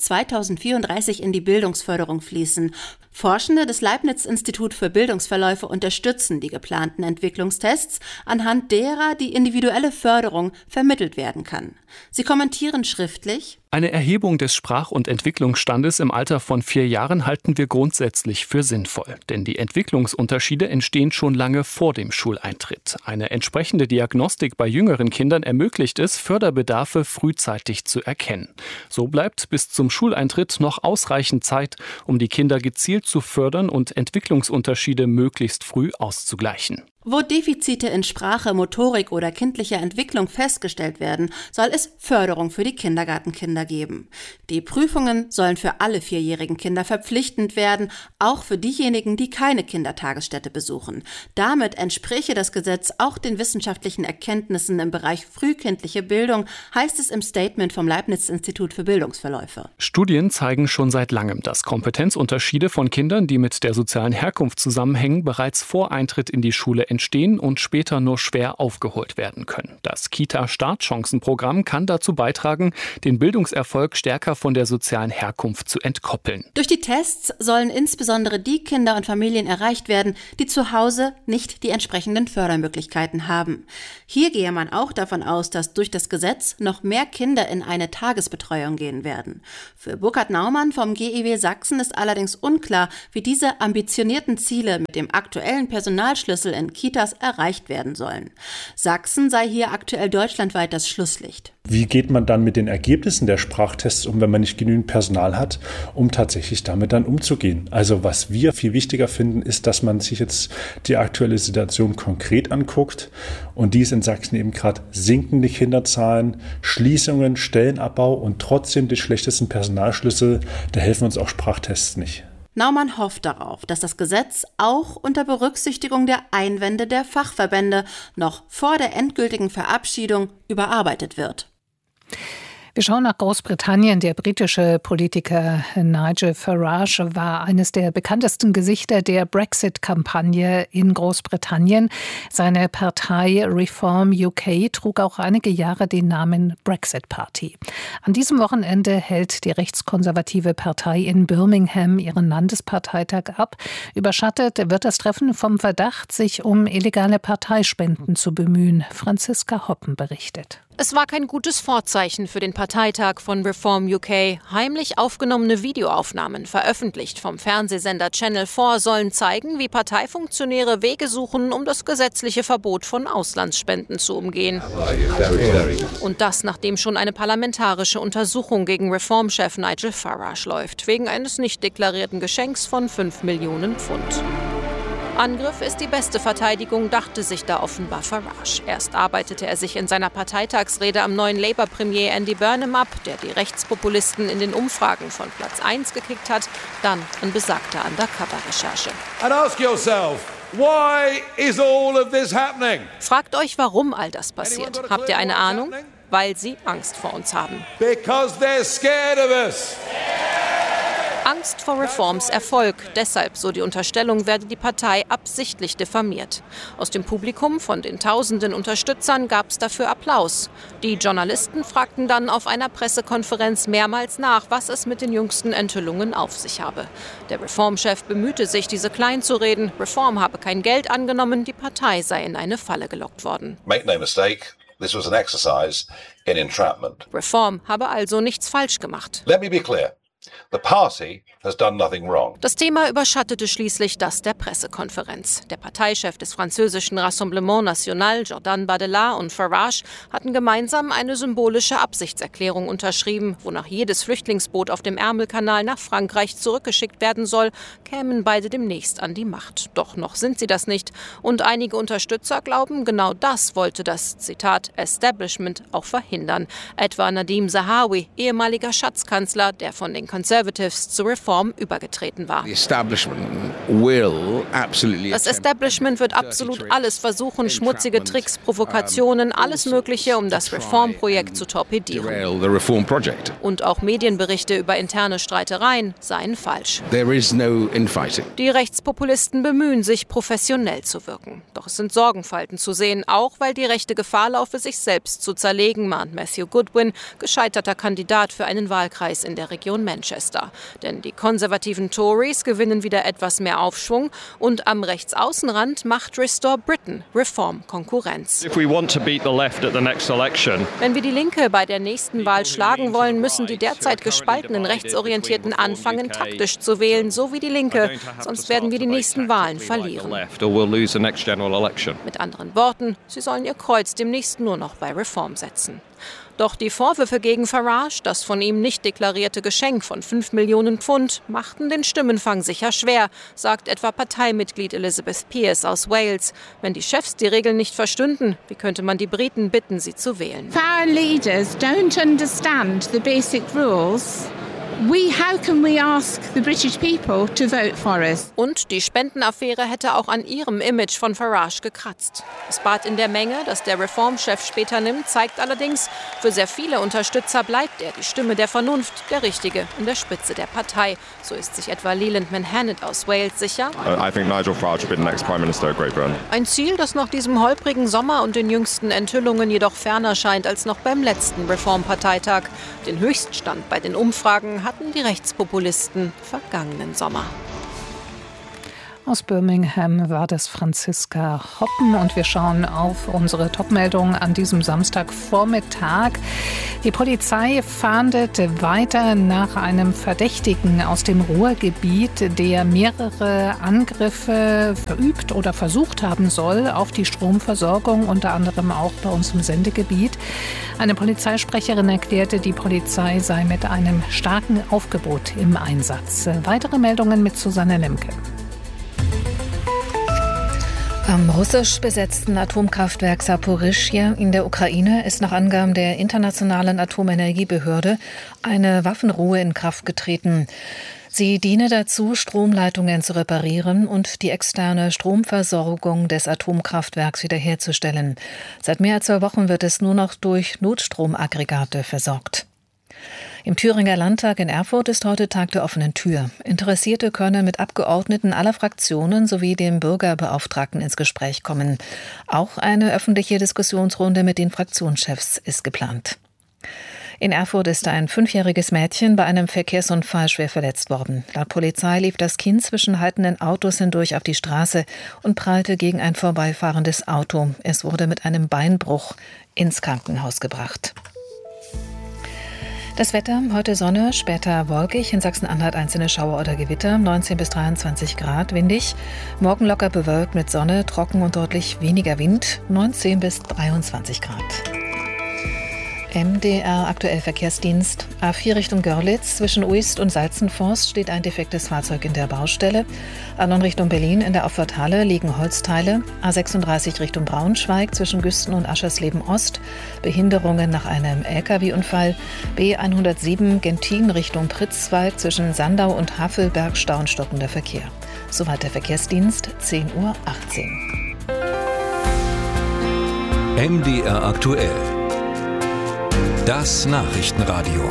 2034 in die Bildungsförderung fließen. Forschende des Leibniz-Institut für Bildungsverläufe unterstützen die geplanten Entwicklungstests, anhand derer die individuelle Förderung vermittelt werden kann. Sie kommentieren schriftlich: Eine Erhebung des Sprach- und Entwicklungsstandes im Alter von 4 Jahren halten wir grundsätzlich für sinnvoll. Denn die Entwicklungsunterschiede entstehen schon lange vor dem Schuleintritt. Eine entsprechende Diagnostik bei jüngeren Kindern ermöglicht es, Förderbedarfe frühzeitig zu erkennen. So bleibt bis zum Schuleintritt noch ausreichend Zeit, um die Kinder gezielt zu fördern und Entwicklungsunterschiede möglichst früh auszugleichen. Wo Defizite in Sprache, Motorik oder kindlicher Entwicklung festgestellt werden, soll es Förderung für die Kindergartenkinder geben. Die Prüfungen sollen für alle 4-jährigen Kinder verpflichtend werden, auch für diejenigen, die keine Kindertagesstätte besuchen. Damit entspräche das Gesetz auch den wissenschaftlichen Erkenntnissen im Bereich frühkindliche Bildung, heißt es im Statement vom Leibniz-Institut für Bildungsverläufe. Studien zeigen schon seit langem, dass Kompetenzunterschiede von Kindern, die mit der sozialen Herkunft zusammenhängen, bereits vor Eintritt in die Schule entstehen und später nur schwer aufgeholt werden können. Das Kita-Startchancenprogramm kann dazu beitragen, den Bildungserfolg stärker von der sozialen Herkunft zu entkoppeln. Durch die Tests sollen insbesondere die Kinder und Familien erreicht werden, die zu Hause nicht die entsprechenden Fördermöglichkeiten haben. Hier gehe man auch davon aus, dass durch das Gesetz noch mehr Kinder in eine Tagesbetreuung gehen werden. Für Burkhard Naumann vom GEW Sachsen ist allerdings unklar, wie diese ambitionierten Ziele mit dem aktuellen Personalschlüssel in Kitas erreicht werden sollen. Sachsen sei hier aktuell deutschlandweit das Schlusslicht. Wie geht man dann mit den Ergebnissen der Sprachtests um, wenn man nicht genügend Personal hat, um tatsächlich damit dann umzugehen? Also was wir viel wichtiger finden, ist, dass man sich jetzt die aktuelle Situation konkret anguckt. Und die ist in Sachsen eben gerade sinkende Kinderzahlen, Schließungen, Stellenabbau und trotzdem die schlechtesten Personalschlüssel. Da helfen uns auch Sprachtests nicht. Naumann hofft darauf, dass das Gesetz auch unter Berücksichtigung der Einwände der Fachverbände noch vor der endgültigen Verabschiedung überarbeitet wird. Wir schauen nach Großbritannien. Der britische Politiker Nigel Farage war eines der bekanntesten Gesichter der Brexit-Kampagne in Großbritannien. Seine Partei Reform UK trug auch einige Jahre den Namen Brexit Party. An diesem Wochenende hält die rechtskonservative Partei in Birmingham ihren Landesparteitag ab. Überschattet wird das Treffen vom Verdacht, sich um illegale Parteispenden zu bemühen. Franziska Hoppen berichtet. Es war kein gutes Vorzeichen für den Parteitag von Reform UK. Heimlich aufgenommene Videoaufnahmen, veröffentlicht vom Fernsehsender Channel 4, sollen zeigen, wie Parteifunktionäre Wege suchen, um das gesetzliche Verbot von Auslandsspenden zu umgehen. Und das, nachdem schon eine parlamentarische Untersuchung gegen Reformchef Nigel Farage läuft, wegen eines nicht deklarierten Geschenks von 5 Millionen Pfund. Angriff ist die beste Verteidigung, dachte sich da offenbar Farage. Erst arbeitete er sich in seiner Parteitagsrede am neuen Labour-Premier Andy Burnham ab, der die Rechtspopulisten in den Umfragen von Platz 1 gekickt hat, dann an besagter Undercover-Recherche. And ask yourself, why is all of this happening? Fragt euch, warum all das passiert. Habt ihr eine Ahnung? Weil sie Angst vor uns haben. Because they're scared of us. Angst vor Reforms Erfolg. Deshalb, so die Unterstellung, werde die Partei absichtlich diffamiert. Aus dem Publikum von den tausenden Unterstützern gab es dafür Applaus. Die Journalisten fragten dann auf einer Pressekonferenz mehrmals nach, was es mit den jüngsten Enthüllungen auf sich habe. Der Reformchef bemühte sich, diese klein zu reden. Reform habe kein Geld angenommen, die Partei sei in eine Falle gelockt worden. Make no mistake, this was an exercise in entrapment. Reform habe also nichts falsch gemacht. Let me be clear. The party has done nothing wrong. Das Thema überschattete schließlich das der Pressekonferenz. Der Parteichef des französischen Rassemblement National, Jordan Bardella, und Farage hatten gemeinsam eine symbolische Absichtserklärung unterschrieben, wonach jedes Flüchtlingsboot auf dem Ärmelkanal nach Frankreich zurückgeschickt werden soll, kämen beide demnächst an die Macht. Doch noch sind sie das nicht. Und einige Unterstützer glauben, genau das wollte das, Zitat, Establishment auch verhindern. Etwa Nadim Zahawi, ehemaliger Schatzkanzler, der von den Conservatives zur Reform übergetreten war. Das Establishment wird absolut alles versuchen, schmutzige Tricks, Provokationen, alles Mögliche, um das Reformprojekt zu torpedieren. Und auch Medienberichte über interne Streitereien seien falsch. Die Rechtspopulisten bemühen sich, professionell zu wirken. Doch es sind Sorgenfalten zu sehen, auch weil die Rechte Gefahr laufe, sich selbst zu zerlegen, mahnt Matthew Goodwin, gescheiterter Kandidat für einen Wahlkreis in der Region Manchester. Denn die konservativen Tories gewinnen wieder etwas mehr Aufschwung und am Rechtsaußenrand macht Restore Britain Reform Konkurrenz. Wenn wir die Linke bei der nächsten Wahl schlagen wollen, müssen die derzeit gespaltenen Rechtsorientierten anfangen, taktisch zu wählen, so wie die Linke. Sonst werden wir die nächsten Wahlen verlieren. Mit anderen Worten, sie sollen ihr Kreuz demnächst nur noch bei Reform setzen. Doch die Vorwürfe gegen Farage, das von ihm nicht deklarierte Geschenk von 5 Millionen Pfund, machten den Stimmenfang sicher schwer, sagt etwa Parteimitglied Elizabeth Pearce aus Wales. Wenn die Chefs die Regeln nicht verstünden, wie könnte man die Briten bitten, sie zu wählen? If our leaders don't understand the basic rules, how can we ask the British people to vote for us? Und die Spendenaffäre hätte auch an ihrem Image von Farage gekratzt. Das Bad in der Menge, das der Reformchef später nimmt, zeigt allerdings, für sehr viele Unterstützer bleibt er die Stimme der Vernunft, der Richtige in der Spitze der Partei. So ist sich etwa Leland Manhannet aus Wales sicher. I think Nigel Farage will be the next Prime Minister of Great Britain. Ein Ziel, das nach diesem holprigen Sommer und den jüngsten Enthüllungen jedoch ferner scheint als noch beim letzten Reformparteitag. Den Höchststand bei den Umfragen hatten die Rechtspopulisten vergangenen Sommer. Aus Birmingham war das Franziska Hoppen und wir schauen auf unsere Topmeldung an diesem Samstagvormittag. Die Polizei fahndet weiter nach einem Verdächtigen aus dem Ruhrgebiet, der mehrere Angriffe verübt oder versucht haben soll auf die Stromversorgung, unter anderem auch bei uns im Sendegebiet. Eine Polizeisprecherin erklärte, die Polizei sei mit einem starken Aufgebot im Einsatz. Weitere Meldungen mit Susanne Lemke. Am russisch besetzten Atomkraftwerk Saporischschja in der Ukraine ist nach Angaben der Internationalen Atomenergiebehörde eine Waffenruhe in Kraft getreten. Sie diene dazu, Stromleitungen zu reparieren und die externe Stromversorgung des Atomkraftwerks wiederherzustellen. Seit mehr als 2 Wochen wird es nur noch durch Notstromaggregate versorgt. Im Thüringer Landtag in Erfurt ist heute Tag der offenen Tür. Interessierte können mit Abgeordneten aller Fraktionen sowie dem Bürgerbeauftragten ins Gespräch kommen. Auch eine öffentliche Diskussionsrunde mit den Fraktionschefs ist geplant. In Erfurt ist ein 5-jähriges Mädchen bei einem Verkehrsunfall schwer verletzt worden. Laut Polizei lief das Kind zwischen haltenden Autos hindurch auf die Straße und prallte gegen ein vorbeifahrendes Auto. Es wurde mit einem Beinbruch ins Krankenhaus gebracht. Das Wetter, heute Sonne, später wolkig, in Sachsen-Anhalt einzelne Schauer oder Gewitter, 19 bis 23 Grad, windig. Morgen locker bewölkt mit Sonne, trocken und deutlich weniger Wind, 19 bis 23 Grad. MDR aktuell Verkehrsdienst. A4 Richtung Görlitz. Zwischen Uist und Salzenforst steht ein defektes Fahrzeug in der Baustelle. A9 Richtung Berlin in der Auffahrthalle liegen Holzteile. A36 Richtung Braunschweig zwischen Güsten und Aschersleben Ost. Behinderungen nach einem Lkw-Unfall. B107 Gentin Richtung Pritzwalk zwischen Sandau und Havelberg Stau und stockender Verkehr. Soweit der Verkehrsdienst, 10:18 Uhr. MDR aktuell. Das Nachrichtenradio.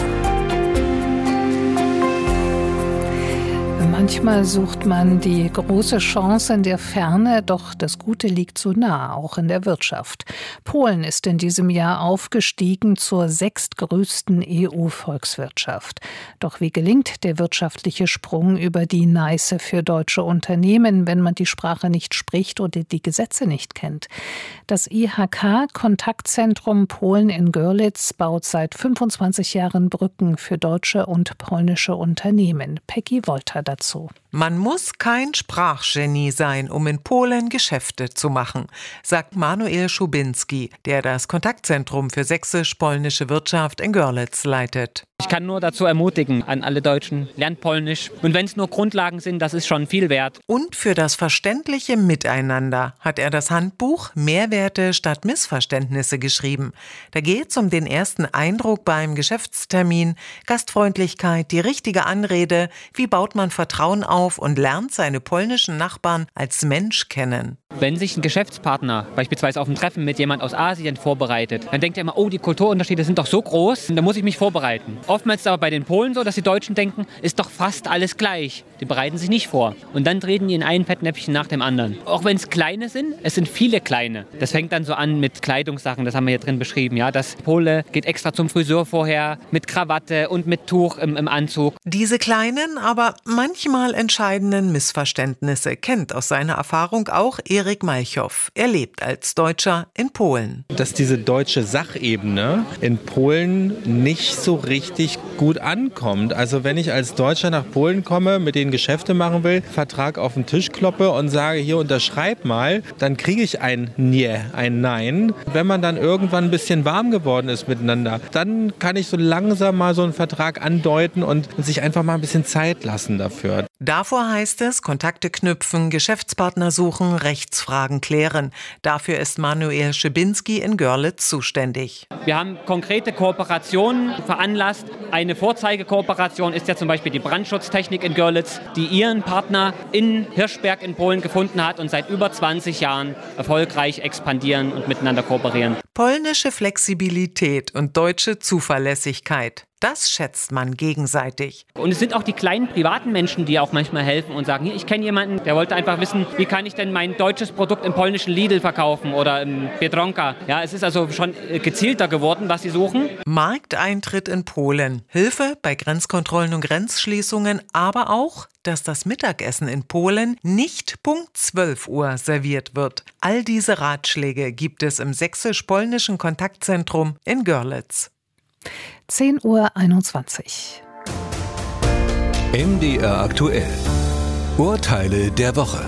Manchmal sucht man die große Chance in der Ferne, doch das Gute liegt so nah, auch in der Wirtschaft. Polen ist in diesem Jahr aufgestiegen zur 6. größten EU-Volkswirtschaft. Doch wie gelingt der wirtschaftliche Sprung über die Neiße für deutsche Unternehmen, wenn man die Sprache nicht spricht oder die Gesetze nicht kennt? Das IHK-Kontaktzentrum Polen in Görlitz baut seit 25 Jahren Brücken für deutsche und polnische Unternehmen. Peggy Wolter dazu. Man muss kein Sprachgenie sein, um in Polen Geschäfte zu machen, sagt Manuel Schubinski, der das Kontaktzentrum für sächsisch-polnische Wirtschaft in Görlitz leitet. Ich kann nur dazu ermutigen, an alle Deutschen, lernt Polnisch. Und wenn es nur Grundlagen sind, das ist schon viel wert. Und für das verständliche Miteinander hat er das Handbuch Mehrwerte statt Missverständnisse geschrieben. Da geht es um den ersten Eindruck beim Geschäftstermin, Gastfreundlichkeit, die richtige Anrede, wie baut man Vertrauen auf und lernt seine polnischen Nachbarn als Mensch kennen. Wenn sich ein Geschäftspartner beispielsweise auf ein Treffen mit jemand aus Asien vorbereitet, dann denkt er immer, oh, die Kulturunterschiede sind doch so groß, da muss ich mich vorbereiten. Oftmals ist es aber bei den Polen so, dass die Deutschen denken, ist doch fast alles gleich. Die bereiten sich nicht vor. Und dann treten die in ein Fettnäpfchen nach dem anderen. Auch wenn es kleine sind, es sind viele kleine. Das fängt dann so an mit Kleidungssachen, das haben wir hier drin beschrieben. Ja, das Pole geht extra zum Friseur vorher, mit Krawatte und mit Tuch im Anzug. Diese kleinen, aber manchmal entscheidenden Missverständnisse kennt aus seiner Erfahrung auch Erik Malchow. Er lebt als Deutscher in Polen. Dass diese deutsche Sachebene in Polen nicht so richtig gut ankommt. Also wenn ich als Deutscher nach Polen komme mit den Geschäfte machen will, Vertrag auf den Tisch kloppe und sage, hier unterschreib mal, dann kriege ich ein Nein. Wenn man dann irgendwann ein bisschen warm geworden ist miteinander, dann kann ich so langsam mal so einen Vertrag andeuten und sich einfach mal ein bisschen Zeit lassen dafür. Davor heißt es, Kontakte knüpfen, Geschäftspartner suchen, Rechtsfragen klären. Dafür ist Manuel Schibinski in Görlitz zuständig. Wir haben konkrete Kooperationen veranlasst. Eine Vorzeigekooperation ist ja zum Beispiel die Brandschutztechnik in Görlitz, die ihren Partner in Hirschberg in Polen gefunden hat und seit über 20 Jahren erfolgreich expandieren und miteinander kooperieren. Polnische Flexibilität und deutsche Zuverlässigkeit. Das schätzt man gegenseitig. Und es sind auch die kleinen privaten Menschen, die auch manchmal helfen und sagen, ich kenne jemanden, der wollte einfach wissen, wie kann ich denn mein deutsches Produkt im polnischen Lidl verkaufen oder im Biedronka. Ja, es ist also schon gezielter geworden, was sie suchen. Markteintritt in Polen, Hilfe bei Grenzkontrollen und Grenzschließungen, aber auch, dass das Mittagessen in Polen nicht Punkt 12 Uhr serviert wird. All diese Ratschläge gibt es im sächsisch-polnischen Kontaktzentrum in Görlitz. 10:21 Uhr. MDR aktuell. Urteile der Woche.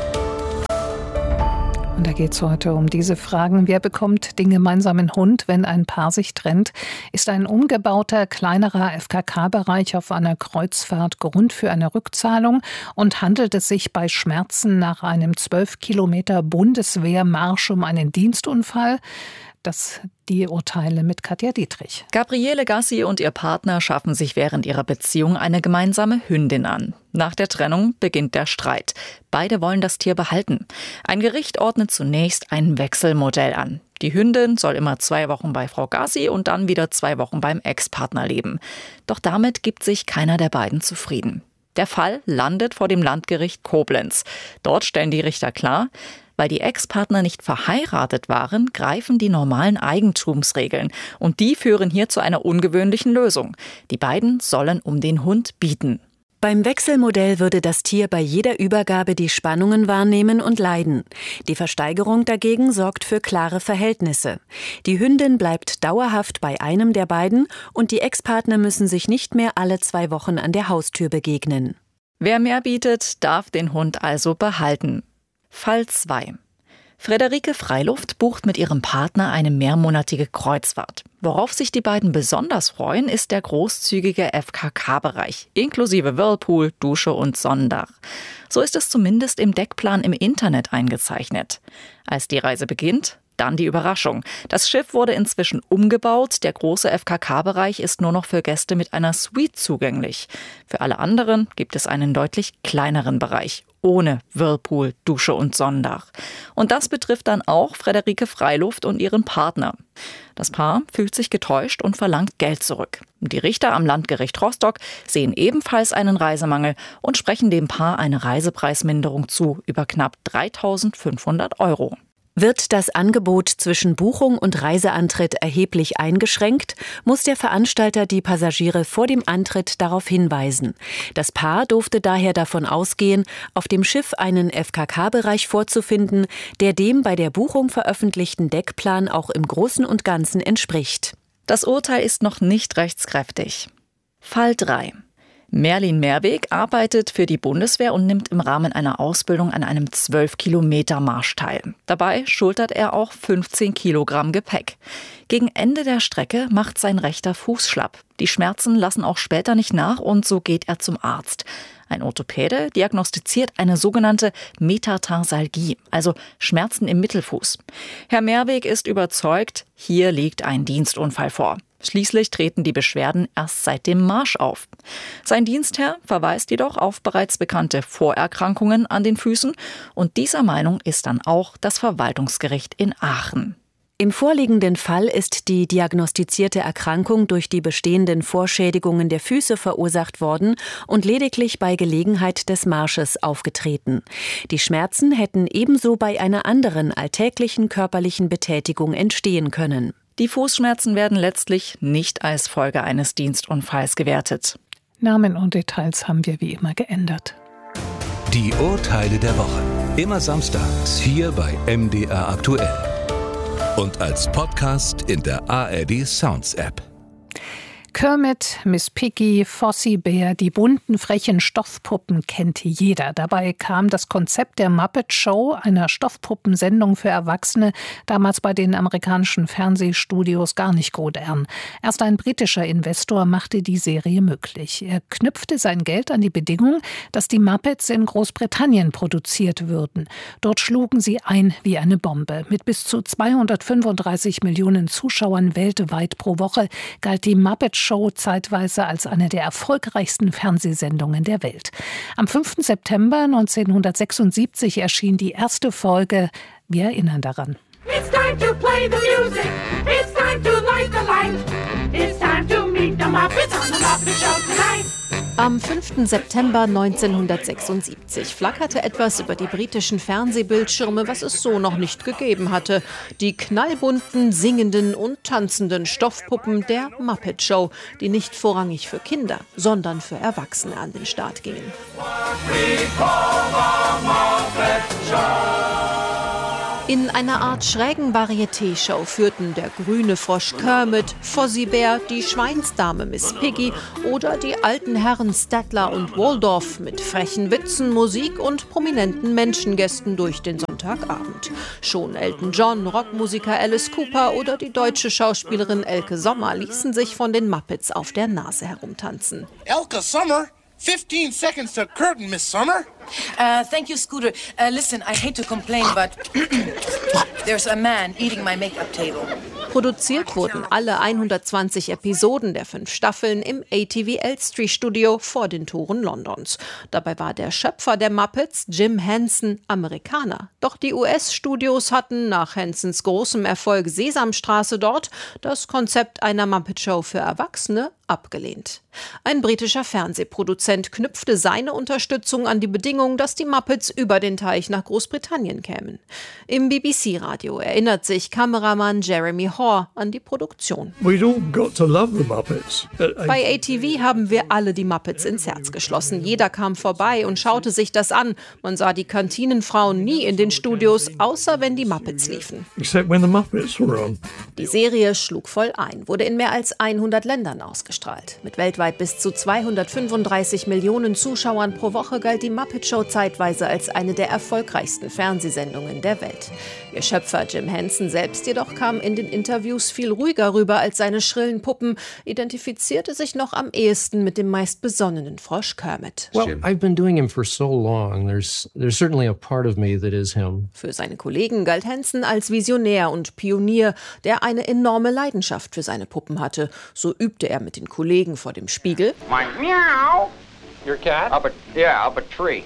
Und da geht es heute um diese Fragen. Wer bekommt den gemeinsamen Hund, wenn ein Paar sich trennt? Ist ein umgebauter, kleinerer FKK-Bereich auf einer Kreuzfahrt Grund für eine Rückzahlung? Und handelt es sich bei Schmerzen nach einem 12 Kilometer Bundeswehrmarsch um einen Dienstunfall? Das die Urteile mit Katja Dietrich. Gabriele Gassi und ihr Partner schaffen sich während ihrer Beziehung eine gemeinsame Hündin an. Nach der Trennung beginnt der Streit. Beide wollen das Tier behalten. Ein Gericht ordnet zunächst ein Wechselmodell an. Die Hündin soll immer 2 Wochen bei Frau Gassi und dann wieder 2 Wochen beim Ex-Partner leben. Doch damit gibt sich keiner der beiden zufrieden. Der Fall landet vor dem Landgericht Koblenz. Dort stellen die Richter klar, weil die Ex-Partner nicht verheiratet waren, greifen die normalen Eigentumsregeln. Und die führen hier zu einer ungewöhnlichen Lösung. Die beiden sollen um den Hund bieten. Beim Wechselmodell würde das Tier bei jeder Übergabe die Spannungen wahrnehmen und leiden. Die Versteigerung dagegen sorgt für klare Verhältnisse. Die Hündin bleibt dauerhaft bei einem der beiden und die Ex-Partner müssen sich nicht mehr alle 2 Wochen an der Haustür begegnen. Wer mehr bietet, darf den Hund also behalten. Fall 2. Frederike Freiluft bucht mit ihrem Partner eine mehrmonatige Kreuzfahrt. Worauf sich die beiden besonders freuen, ist der großzügige FKK-Bereich, inklusive Whirlpool, Dusche und Sonnendach. So ist es zumindest im Deckplan im Internet eingezeichnet. Als die Reise beginnt, dann die Überraschung. Das Schiff wurde inzwischen umgebaut. Der große FKK-Bereich ist nur noch für Gäste mit einer Suite zugänglich. Für alle anderen gibt es einen deutlich kleineren Bereich, ohne Whirlpool, Dusche und Sonnendach. Und das betrifft dann auch Frederike Freiluft und ihren Partner. Das Paar fühlt sich getäuscht und verlangt Geld zurück. Die Richter am Landgericht Rostock sehen ebenfalls einen Reisemangel und sprechen dem Paar eine Reisepreisminderung zu über knapp 3.500 €. Wird das Angebot zwischen Buchung und Reiseantritt erheblich eingeschränkt, muss der Veranstalter die Passagiere vor dem Antritt darauf hinweisen. Das Paar durfte daher davon ausgehen, auf dem Schiff einen FKK-Bereich vorzufinden, der dem bei der Buchung veröffentlichten Deckplan auch im Großen und Ganzen entspricht. Das Urteil ist noch nicht rechtskräftig. Fall 3. Merlin Mehrweg arbeitet für die Bundeswehr und nimmt im Rahmen einer Ausbildung an einem 12-Kilometer-Marsch teil. Dabei schultert er auch 15 Kilogramm Gepäck. Gegen Ende der Strecke macht sein rechter Fuß schlapp. Die Schmerzen lassen auch später nicht nach und so geht er zum Arzt. Ein Orthopäde diagnostiziert eine sogenannte Metatarsalgie, also Schmerzen im Mittelfuß. Herr Mehrweg ist überzeugt, hier liegt ein Dienstunfall vor. Schließlich treten die Beschwerden erst seit dem Marsch auf. Sein Dienstherr verweist jedoch auf bereits bekannte Vorerkrankungen an den Füßen und dieser Meinung ist dann auch das Verwaltungsgericht in Aachen. Im vorliegenden Fall ist die diagnostizierte Erkrankung durch die bestehenden Vorschädigungen der Füße verursacht worden und lediglich bei Gelegenheit des Marsches aufgetreten. Die Schmerzen hätten ebenso bei einer anderen alltäglichen körperlichen Betätigung entstehen können. Die Fußschmerzen werden letztlich nicht als Folge eines Dienstunfalls gewertet. Namen und Details haben wir wie immer geändert. Die Urteile der Woche. Immer samstags hier bei MDR aktuell. Und als Podcast in der ARD Sounds App. Kermit, Miss Piggy, Fozzie Bear, die bunten, frechen Stoffpuppen kennt jeder. Dabei kam das Konzept der Muppet Show, einer Stoffpuppensendung für Erwachsene, damals bei den amerikanischen Fernsehstudios gar nicht gut an. Erst ein britischer Investor machte die Serie möglich. Er knüpfte sein Geld an die Bedingung, dass die Muppets in Großbritannien produziert würden. Dort schlugen sie ein wie eine Bombe. Mit bis zu 235 Millionen Zuschauern weltweit pro Woche galt die Muppet Show zeitweise als eine der erfolgreichsten Fernsehsendungen der Welt. Am 5. September 1976 erschien die erste Folge. Wir erinnern daran. It's time to play the music. It's time to light the light. It's time to meet the Muppets on the Muppet Show tonight. Am 5. September 1976 flackerte etwas über die britischen Fernsehbildschirme, was es so noch nicht gegeben hatte. Die knallbunten, singenden und tanzenden Stoffpuppen der Muppet Show, die nicht vorrangig für Kinder, sondern für Erwachsene an den Start gingen. In einer Art schrägen Varieté-Show führten der grüne Frosch Kermit, Fozzie Bear, die Schweinsdame Miss Piggy oder die alten Herren Statler und Waldorf mit frechen Witzen, Musik und prominenten Menschengästen durch den Sonntagabend. Schon Elton John, Rockmusiker Alice Cooper oder die deutsche Schauspielerin Elke Sommer ließen sich von den Muppets auf der Nase herumtanzen. Elke Sommer? 15 seconds to curtain, Miss Sommer. Thank you, Scooter. Listen, I hate to complain, but there's a man eating my makeup table. Produziert wurden alle 120 Episoden der 5 Staffeln im ATV Elstree Studio vor den Toren Londons. Dabei war der Schöpfer der Muppets, Jim Henson, Amerikaner. Doch die US-Studios hatten nach Hensons großem Erfolg Sesamstraße dort das Konzept einer Muppet-Show für Erwachsene abgelehnt. Ein britischer Fernsehproduzent knüpfte seine Unterstützung an die Bedingung, dass die Muppets über den Teich nach Großbritannien kämen. Im BBC-Radio erinnert sich Kameramann Jeremy Hoare an die Produktion. We'd all got to love the Muppets. Bei ATV haben wir alle die Muppets ins Herz geschlossen. Jeder kam vorbei und schaute sich das an. Man sah die Kantinenfrauen nie in den Studios, außer wenn die Muppets liefen. Except when the Muppets were on. Die Serie schlug voll ein, wurde in mehr als 100 Ländern ausgestrahlt. Mit weltweit bis zu 235 Millionen Zuschauern pro Woche galt die Muppet Show zeitweise als eine der erfolgreichsten Fernsehsendungen der Welt. Ihr Schöpfer Jim Henson selbst jedoch kam in den Interviews viel ruhiger rüber als seine schrillen Puppen, identifizierte sich noch am ehesten mit dem meist besonnenen Frosch Kermit. Well, I've been doing him for so long. There's certainly a part of me that is him. Für seine Kollegen galt Henson als Visionär und Pionier, der eine enorme Leidenschaft für seine Puppen hatte. So übte er mit den Kollegen vor dem Spiegel. Meow. Your cat? Up a tree.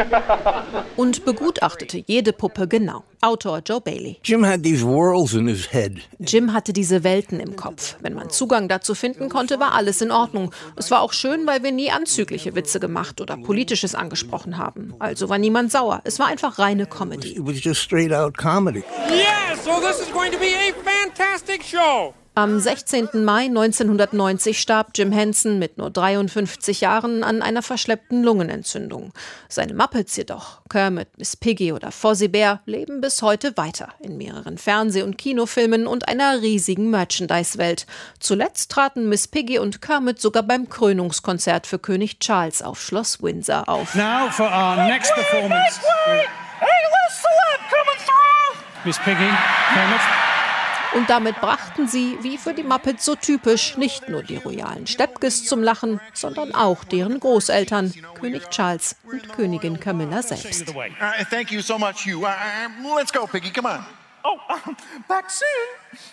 Und begutachtete jede Puppe genau. Autor Joe Bailey. Jim had these worlds in his head. Jim hatte diese Welten im Kopf. Wenn man Zugang dazu finden konnte, war alles in Ordnung. Es war auch schön, weil wir nie anzügliche Witze gemacht oder Politisches angesprochen haben. Also war niemand sauer. Es war einfach reine Comedy. It was just straight out comedy. Yes, so this is going to be a fantastic show. Am 16. Mai 1990 starb Jim Henson mit nur 53 Jahren an einer verschleppten Lungenentzündung. Seine Muppets jedoch, Kermit, Miss Piggy oder Fozzie Bear, leben bis heute weiter in mehreren Fernseh- und Kinofilmen und einer riesigen Merchandise-Welt. Zuletzt traten Miss Piggy und Kermit sogar beim Krönungskonzert für König Charles auf Schloss Windsor auf. Now for our next performance. Hey, what's the coming through? Miss Piggy, Kermit. Und damit brachten sie, wie für die Muppets so typisch, nicht nur die royalen Steppkes zum Lachen, sondern auch deren Großeltern, König Charles und Königin Camilla selbst. Thank you so much, Hugh. Let's go, Piggy, come on. Oh, back soon.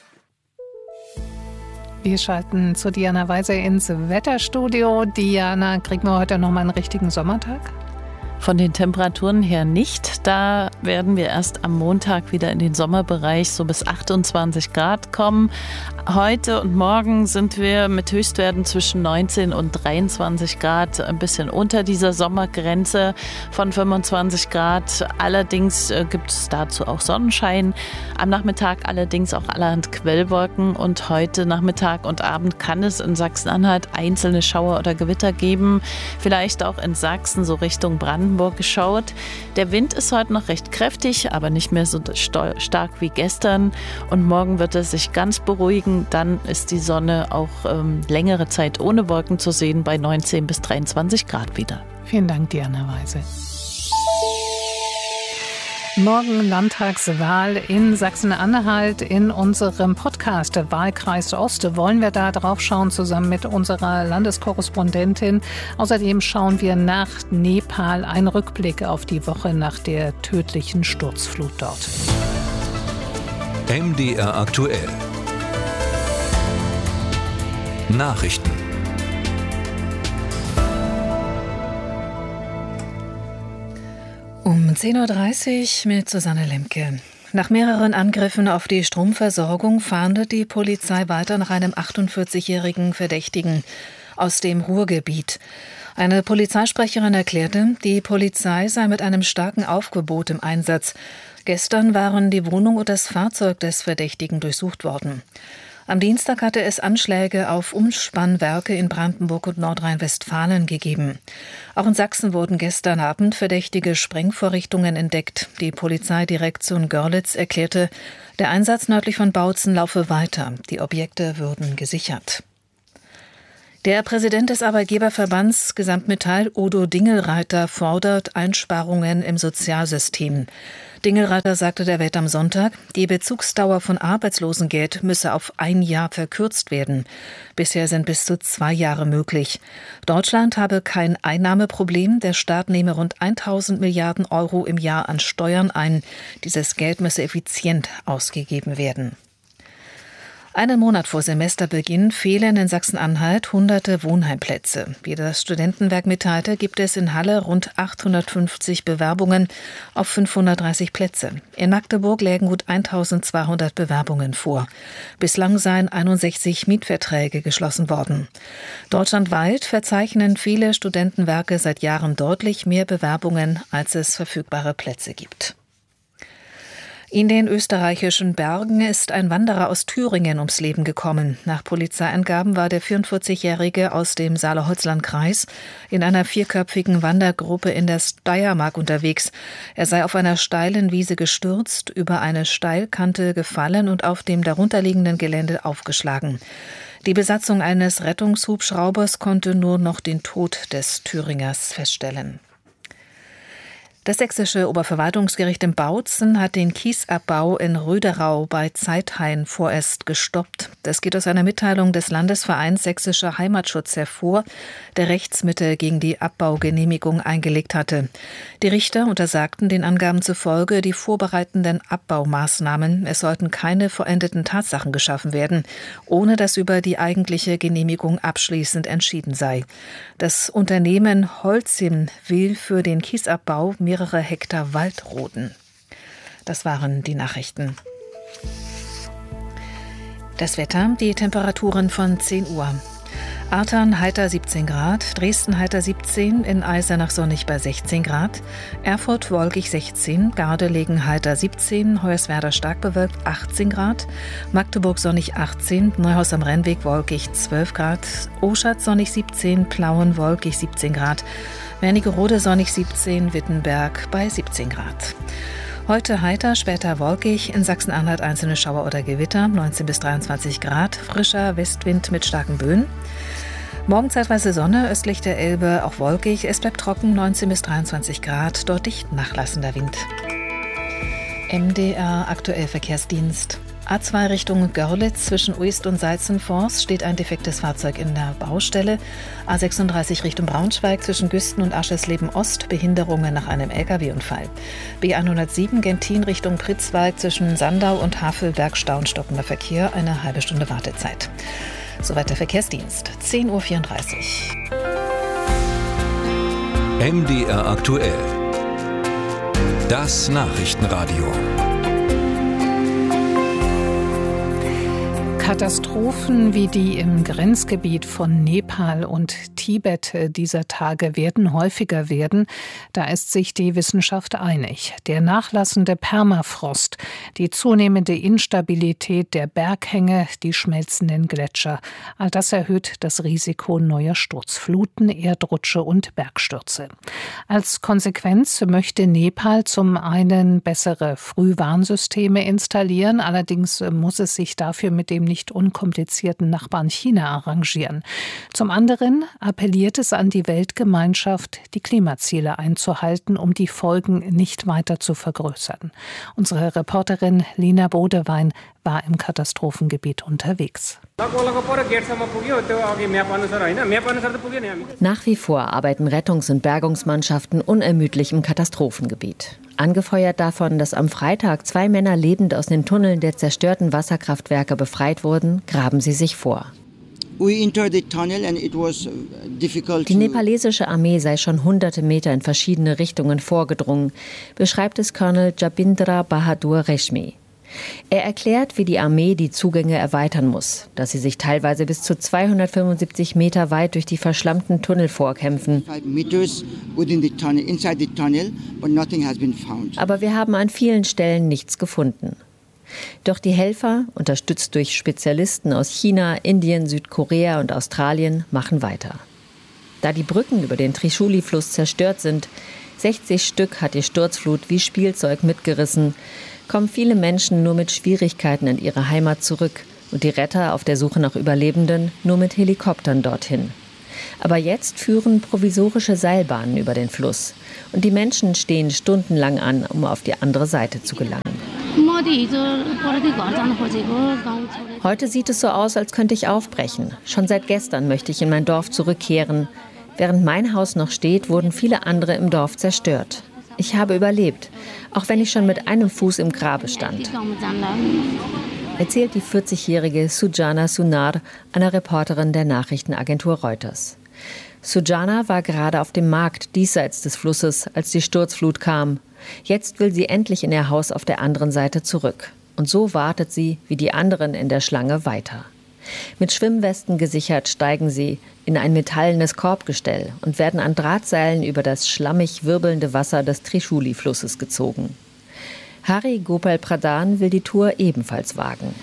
Wir schalten zu Diana Weiser ins Wetterstudio. Diana, kriegen wir heute noch mal einen richtigen Sommertag? Von den Temperaturen her nicht. Da werden wir erst am Montag wieder in den Sommerbereich so bis 28 Grad kommen. Heute und morgen sind wir mit Höchstwerten zwischen 19 und 23 Grad ein bisschen unter dieser Sommergrenze von 25 Grad. Allerdings gibt es dazu auch Sonnenschein. Am Nachmittag allerdings auch allerhand Quellwolken. Und heute Nachmittag und Abend kann es in Sachsen-Anhalt einzelne Schauer oder Gewitter geben. Vielleicht auch in Sachsen so Richtung Brandenburg Brandenburg geschaut. Der Wind ist heute noch recht kräftig, aber nicht mehr so stark wie gestern. Und morgen wird es sich ganz beruhigen. Dann ist die Sonne auch längere Zeit ohne Wolken zu sehen, bei 19 bis 23 Grad wieder. Vielen Dank, Diana Weise. Morgen Landtagswahl in Sachsen-Anhalt. In unserem Podcast Wahlkreis Ost wollen wir da drauf schauen, zusammen mit unserer Landeskorrespondentin. Außerdem schauen wir nach Nepal, einen Rückblick auf die Woche nach der tödlichen Sturzflut dort. MDR aktuell. Nachrichten. Um 10.30 Uhr mit Susanne Lemke. Nach mehreren Angriffen auf die Stromversorgung fahndet die Polizei weiter nach einem 48-jährigen Verdächtigen aus dem Ruhrgebiet. Eine Polizeisprecherin erklärte, die Polizei sei mit einem starken Aufgebot im Einsatz. Gestern waren die Wohnung und das Fahrzeug des Verdächtigen durchsucht worden. Am Dienstag hatte es Anschläge auf Umspannwerke in Brandenburg und Nordrhein-Westfalen gegeben. Auch in Sachsen wurden gestern Abend verdächtige Sprengvorrichtungen entdeckt. Die Polizeidirektion Görlitz erklärte, der Einsatz nördlich von Bautzen laufe weiter. Die Objekte würden gesichert. Der Präsident des Arbeitgeberverbands Gesamtmetall, Udo Dingelreiter, fordert Einsparungen im Sozialsystem. Dingelreiter sagte der Welt am Sonntag, die Bezugsdauer von Arbeitslosengeld müsse auf 1 Jahr verkürzt werden. Bisher sind bis zu 2 Jahre möglich. Deutschland habe kein Einnahmeproblem. Der Staat nehme rund 1.000 Milliarden Euro im Jahr an Steuern ein. Dieses Geld müsse effizient ausgegeben werden. Einen Monat vor Semesterbeginn fehlen in Sachsen-Anhalt hunderte Wohnheimplätze. Wie das Studentenwerk mitteilte, gibt es in Halle rund 850 Bewerbungen auf 530 Plätze. In Magdeburg lägen gut 1200 Bewerbungen vor. Bislang seien 61 Mietverträge geschlossen worden. Deutschlandweit verzeichnen viele Studentenwerke seit Jahren deutlich mehr Bewerbungen, als es verfügbare Plätze gibt. In den österreichischen Bergen ist ein Wanderer aus Thüringen ums Leben gekommen. Nach Polizeiangaben war der 44-Jährige aus dem Saale-Holzland-Kreis in einer 4-köpfigen Wandergruppe in der Steiermark unterwegs. Er sei auf einer steilen Wiese gestürzt, über eine Steilkante gefallen und auf dem darunterliegenden Gelände aufgeschlagen. Die Besatzung eines Rettungshubschraubers konnte nur noch den Tod des Thüringers feststellen. Das sächsische Oberverwaltungsgericht in Bautzen hat den Kiesabbau in Röderau bei Zeithain vorerst gestoppt. Das geht aus einer Mitteilung des Landesvereins Sächsischer Heimatschutz hervor, der Rechtsmittel gegen die Abbaugenehmigung eingelegt hatte. Die Richter untersagten den Angaben zufolge die vorbereitenden Abbaumaßnahmen. Es sollten keine vollendeten Tatsachen geschaffen werden, ohne dass über die eigentliche Genehmigung abschließend entschieden sei. Das Unternehmen Holcim will für den Kiesabbau mehrere Hektar Wald roden. Das waren die Nachrichten. Das Wetter, die Temperaturen von 10 Uhr. Artern heiter 17 Grad, Dresden heiter 17, in Eisenach sonnig bei 16 Grad, Erfurt wolkig 16, Gardelegen heiter 17, Hoyerswerda stark bewölkt 18 Grad, Magdeburg sonnig 18, Neuhaus am Rennweg wolkig 12 Grad, Oschatz sonnig 17, Plauen wolkig 17 Grad, Wernigerode sonnig 17, Wittenberg bei 17 Grad. Heute heiter, später wolkig, in Sachsen-Anhalt einzelne Schauer oder Gewitter, 19 bis 23 Grad, frischer Westwind mit starken Böen. Morgen zeitweise Sonne, östlich der Elbe auch wolkig, es bleibt trocken, 19 bis 23 Grad, dort dicht nachlassender Wind. MDR aktuell Verkehrsdienst. A2 Richtung Görlitz zwischen Uist und Salzenforst steht ein defektes Fahrzeug in der Baustelle. A36 Richtung Braunschweig zwischen Güsten und Aschersleben Ost Behinderungen nach einem Lkw-Unfall. B107 Gentin Richtung Pritzwalk zwischen Sandau und Havelberg stockender Verkehr, eine halbe Stunde Wartezeit. Soweit der Verkehrsdienst, 10.34 Uhr. MDR aktuell. Das Nachrichtenradio. Katastrophen wie die im Grenzgebiet von Nepal und Tibet dieser Tage werden häufiger werden. Da ist sich die Wissenschaft einig. Der nachlassende Permafrost, die zunehmende Instabilität der Berghänge, die schmelzenden Gletscher. All das erhöht das Risiko neuer Sturzfluten, Erdrutsche und Bergstürze. Als Konsequenz möchte Nepal zum einen bessere Frühwarnsysteme installieren. Allerdings muss es sich dafür mit dem nicht unkomplizierten Nachbarn China arrangieren. Zum anderen appelliert es an die Weltgemeinschaft, die Klimaziele einzuhalten, um die Folgen nicht weiter zu vergrößern. Unsere Reporterin Lina Bodewein war im Katastrophengebiet unterwegs. Nach wie vor arbeiten Rettungs- und Bergungsmannschaften unermüdlich im Katastrophengebiet. Angefeuert davon, dass am Freitag 2 Männer lebend aus den Tunneln der zerstörten Wasserkraftwerke befreit wurden, graben sie sich vor. Die nepalesische Armee sei schon hunderte Meter in verschiedene Richtungen vorgedrungen, beschreibt es Colonel Jabindra Bahadur Reshmi. Er erklärt, wie die Armee die Zugänge erweitern muss, dass sie sich teilweise bis zu 275 Meter weit durch die verschlammten Tunnel vorkämpfen. Aber wir haben an vielen Stellen nichts gefunden. Doch die Helfer, unterstützt durch Spezialisten aus China, Indien, Südkorea und Australien, machen weiter. Da die Brücken über den Trishuli-Fluss zerstört sind, 60 Stück hat die Sturzflut wie Spielzeug mitgerissen, kommen viele Menschen nur mit Schwierigkeiten in ihre Heimat zurück und die Retter auf der Suche nach Überlebenden nur mit Helikoptern dorthin. Aber jetzt führen provisorische Seilbahnen über den Fluss und die Menschen stehen stundenlang an, um auf die andere Seite zu gelangen. Heute sieht es so aus, als könnte ich aufbrechen. Schon seit gestern möchte ich in mein Dorf zurückkehren. Während mein Haus noch steht, wurden viele andere im Dorf zerstört. Ich habe überlebt, auch wenn ich schon mit einem Fuß im Grabe stand, erzählt die 40-jährige Sujana Sunar einer Reporterin der Nachrichtenagentur Reuters. Sujana war gerade auf dem Markt diesseits des Flusses, als die Sturzflut kam. Jetzt will sie endlich in ihr Haus auf der anderen Seite zurück. Und so wartet sie, wie die anderen in der Schlange, weiter. Mit Schwimmwesten gesichert steigen sie in ein metallenes Korbgestell und werden an Drahtseilen über das schlammig wirbelnde Wasser des Trishuli-Flusses gezogen. Hari Gopal Pradhan will die Tour ebenfalls wagen.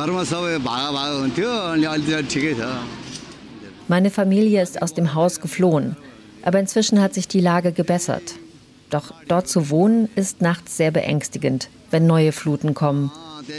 Meine Familie ist aus dem Haus geflohen, aber inzwischen hat sich die Lage gebessert. Doch dort zu wohnen ist nachts sehr beängstigend, wenn neue Fluten kommen.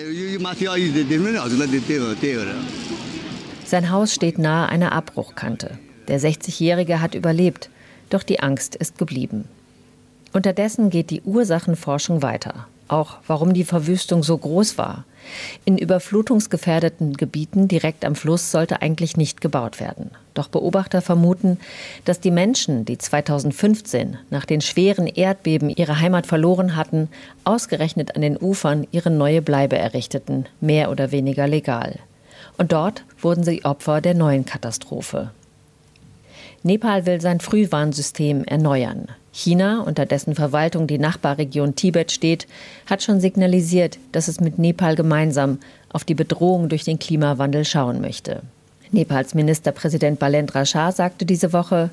Sein Haus steht nahe einer Abbruchkante. Der 60-Jährige hat überlebt, doch die Angst ist geblieben. Unterdessen geht die Ursachenforschung weiter. Auch warum die Verwüstung so groß war. In überflutungsgefährdeten Gebieten direkt am Fluss sollte eigentlich nicht gebaut werden. Doch Beobachter vermuten, dass die Menschen, die 2015 nach den schweren Erdbeben ihre Heimat verloren hatten, ausgerechnet an den Ufern ihre neue Bleibe errichteten, mehr oder weniger legal. Und dort wurden sie Opfer der neuen Katastrophe. Nepal will sein Frühwarnsystem erneuern. China, unter dessen Verwaltung die Nachbarregion Tibet steht, hat schon signalisiert, dass es mit Nepal gemeinsam auf die Bedrohung durch den Klimawandel schauen möchte. Nepals Ministerpräsident Balendra Shah sagte diese Woche: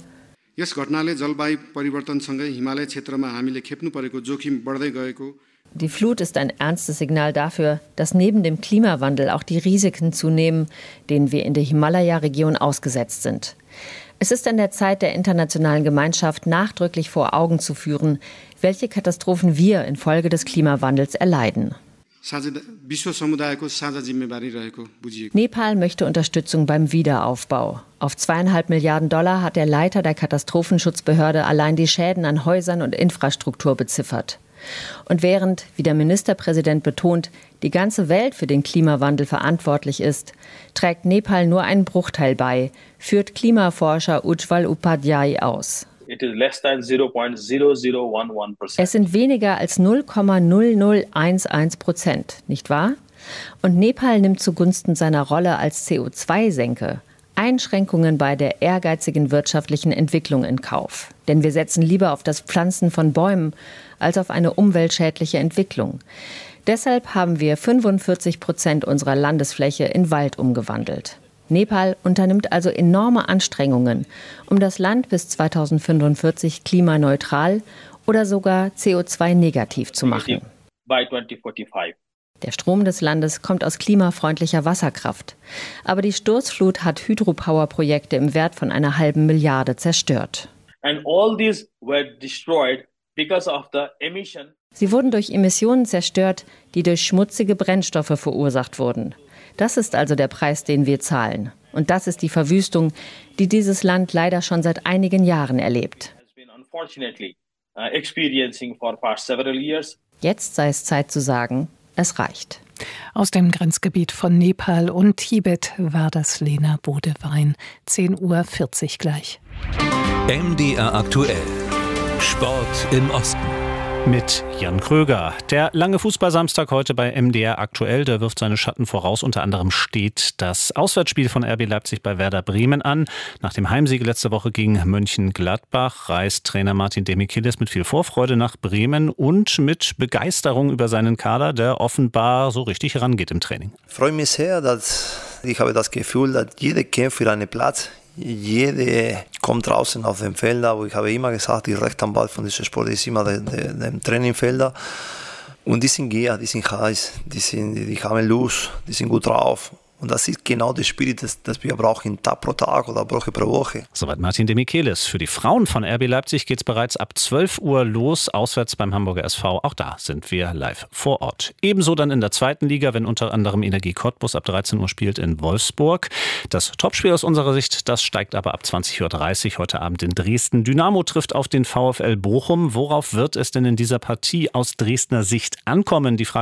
Die Flut ist ein ernstes Signal dafür, dass neben dem Klimawandel auch die Risiken zunehmen, denen wir in der Himalaya-Region ausgesetzt sind. Es ist an der Zeit, der internationalen Gemeinschaft nachdrücklich vor Augen zu führen, welche Katastrophen wir infolge des Klimawandels erleiden. Nepal möchte Unterstützung beim Wiederaufbau. Auf $2,5 Milliarden hat der Leiter der Katastrophenschutzbehörde allein die Schäden an Häusern und Infrastruktur beziffert. Und während, wie der Ministerpräsident betont, die ganze Welt für den Klimawandel verantwortlich ist, trägt Nepal nur einen Bruchteil bei, führt Klimaforscher Ujjwal Upadhyay aus. Es sind weniger als 0,0011%, nicht wahr? Und Nepal nimmt zugunsten seiner Rolle als CO2-Senke Einschränkungen bei der ehrgeizigen wirtschaftlichen Entwicklung in Kauf. Denn wir setzen lieber auf das Pflanzen von Bäumen als auf eine umweltschädliche Entwicklung. Deshalb haben wir 45% unserer Landesfläche in Wald umgewandelt. Nepal unternimmt also enorme Anstrengungen, um das Land bis 2045 klimaneutral oder sogar CO2-negativ zu machen. Der Strom des Landes kommt aus klimafreundlicher Wasserkraft. Aber die Sturzflut hat Hydropower-Projekte im Wert von 1,5 Milliarde zerstört. Sie wurden durch Emissionen zerstört, die durch schmutzige Brennstoffe verursacht wurden. Das ist also der Preis, den wir zahlen. Und das ist die Verwüstung, die dieses Land leider schon seit einigen Jahren erlebt. Jetzt sei es Zeit zu sagen, es reicht. Aus dem Grenzgebiet von Nepal und Tibet war das Lena Bodewein. 10:40 Uhr gleich. MDR aktuell. Sport im Osten. Mit Jan Kröger. Der lange Fußballsamstag heute bei MDR aktuell, der wirft seine Schatten voraus. Unter anderem steht das Auswärtsspiel von RB Leipzig bei Werder Bremen an. Nach dem Heimsieg letzte Woche gegen Mönchengladbach reist Trainer Martin Demichelis mit viel Vorfreude nach Bremen und mit Begeisterung über seinen Kader, der offenbar so richtig herangeht im Training. Ich freue mich sehr, dass ich habe das Gefühl, dass jeder kämpft für einen Platz. Jeder kommt draußen auf dem Feld, aber ich habe immer gesagt, die rechte Ball von diesem Sport ist immer der Trainingfelder. Und die sind gier, die sind heiß, die haben Lust, die sind gut drauf. Und das ist genau der Spirit, das wir brauchen, Tag pro Tag oder Woche pro Woche. Soweit Martin Demichelis. Für die Frauen von RB Leipzig geht es bereits ab 12 Uhr los, auswärts beim Hamburger SV. Auch da sind wir live vor Ort. Ebenso dann in der zweiten Liga, wenn unter anderem Energie Cottbus ab 13 Uhr spielt in Wolfsburg. Das Topspiel aus unserer Sicht, das steigt aber ab 20.30 Uhr heute Abend in Dresden. Dynamo trifft auf den VfL Bochum. Worauf wird es denn in dieser Partie aus Dresdner Sicht ankommen? Die Frage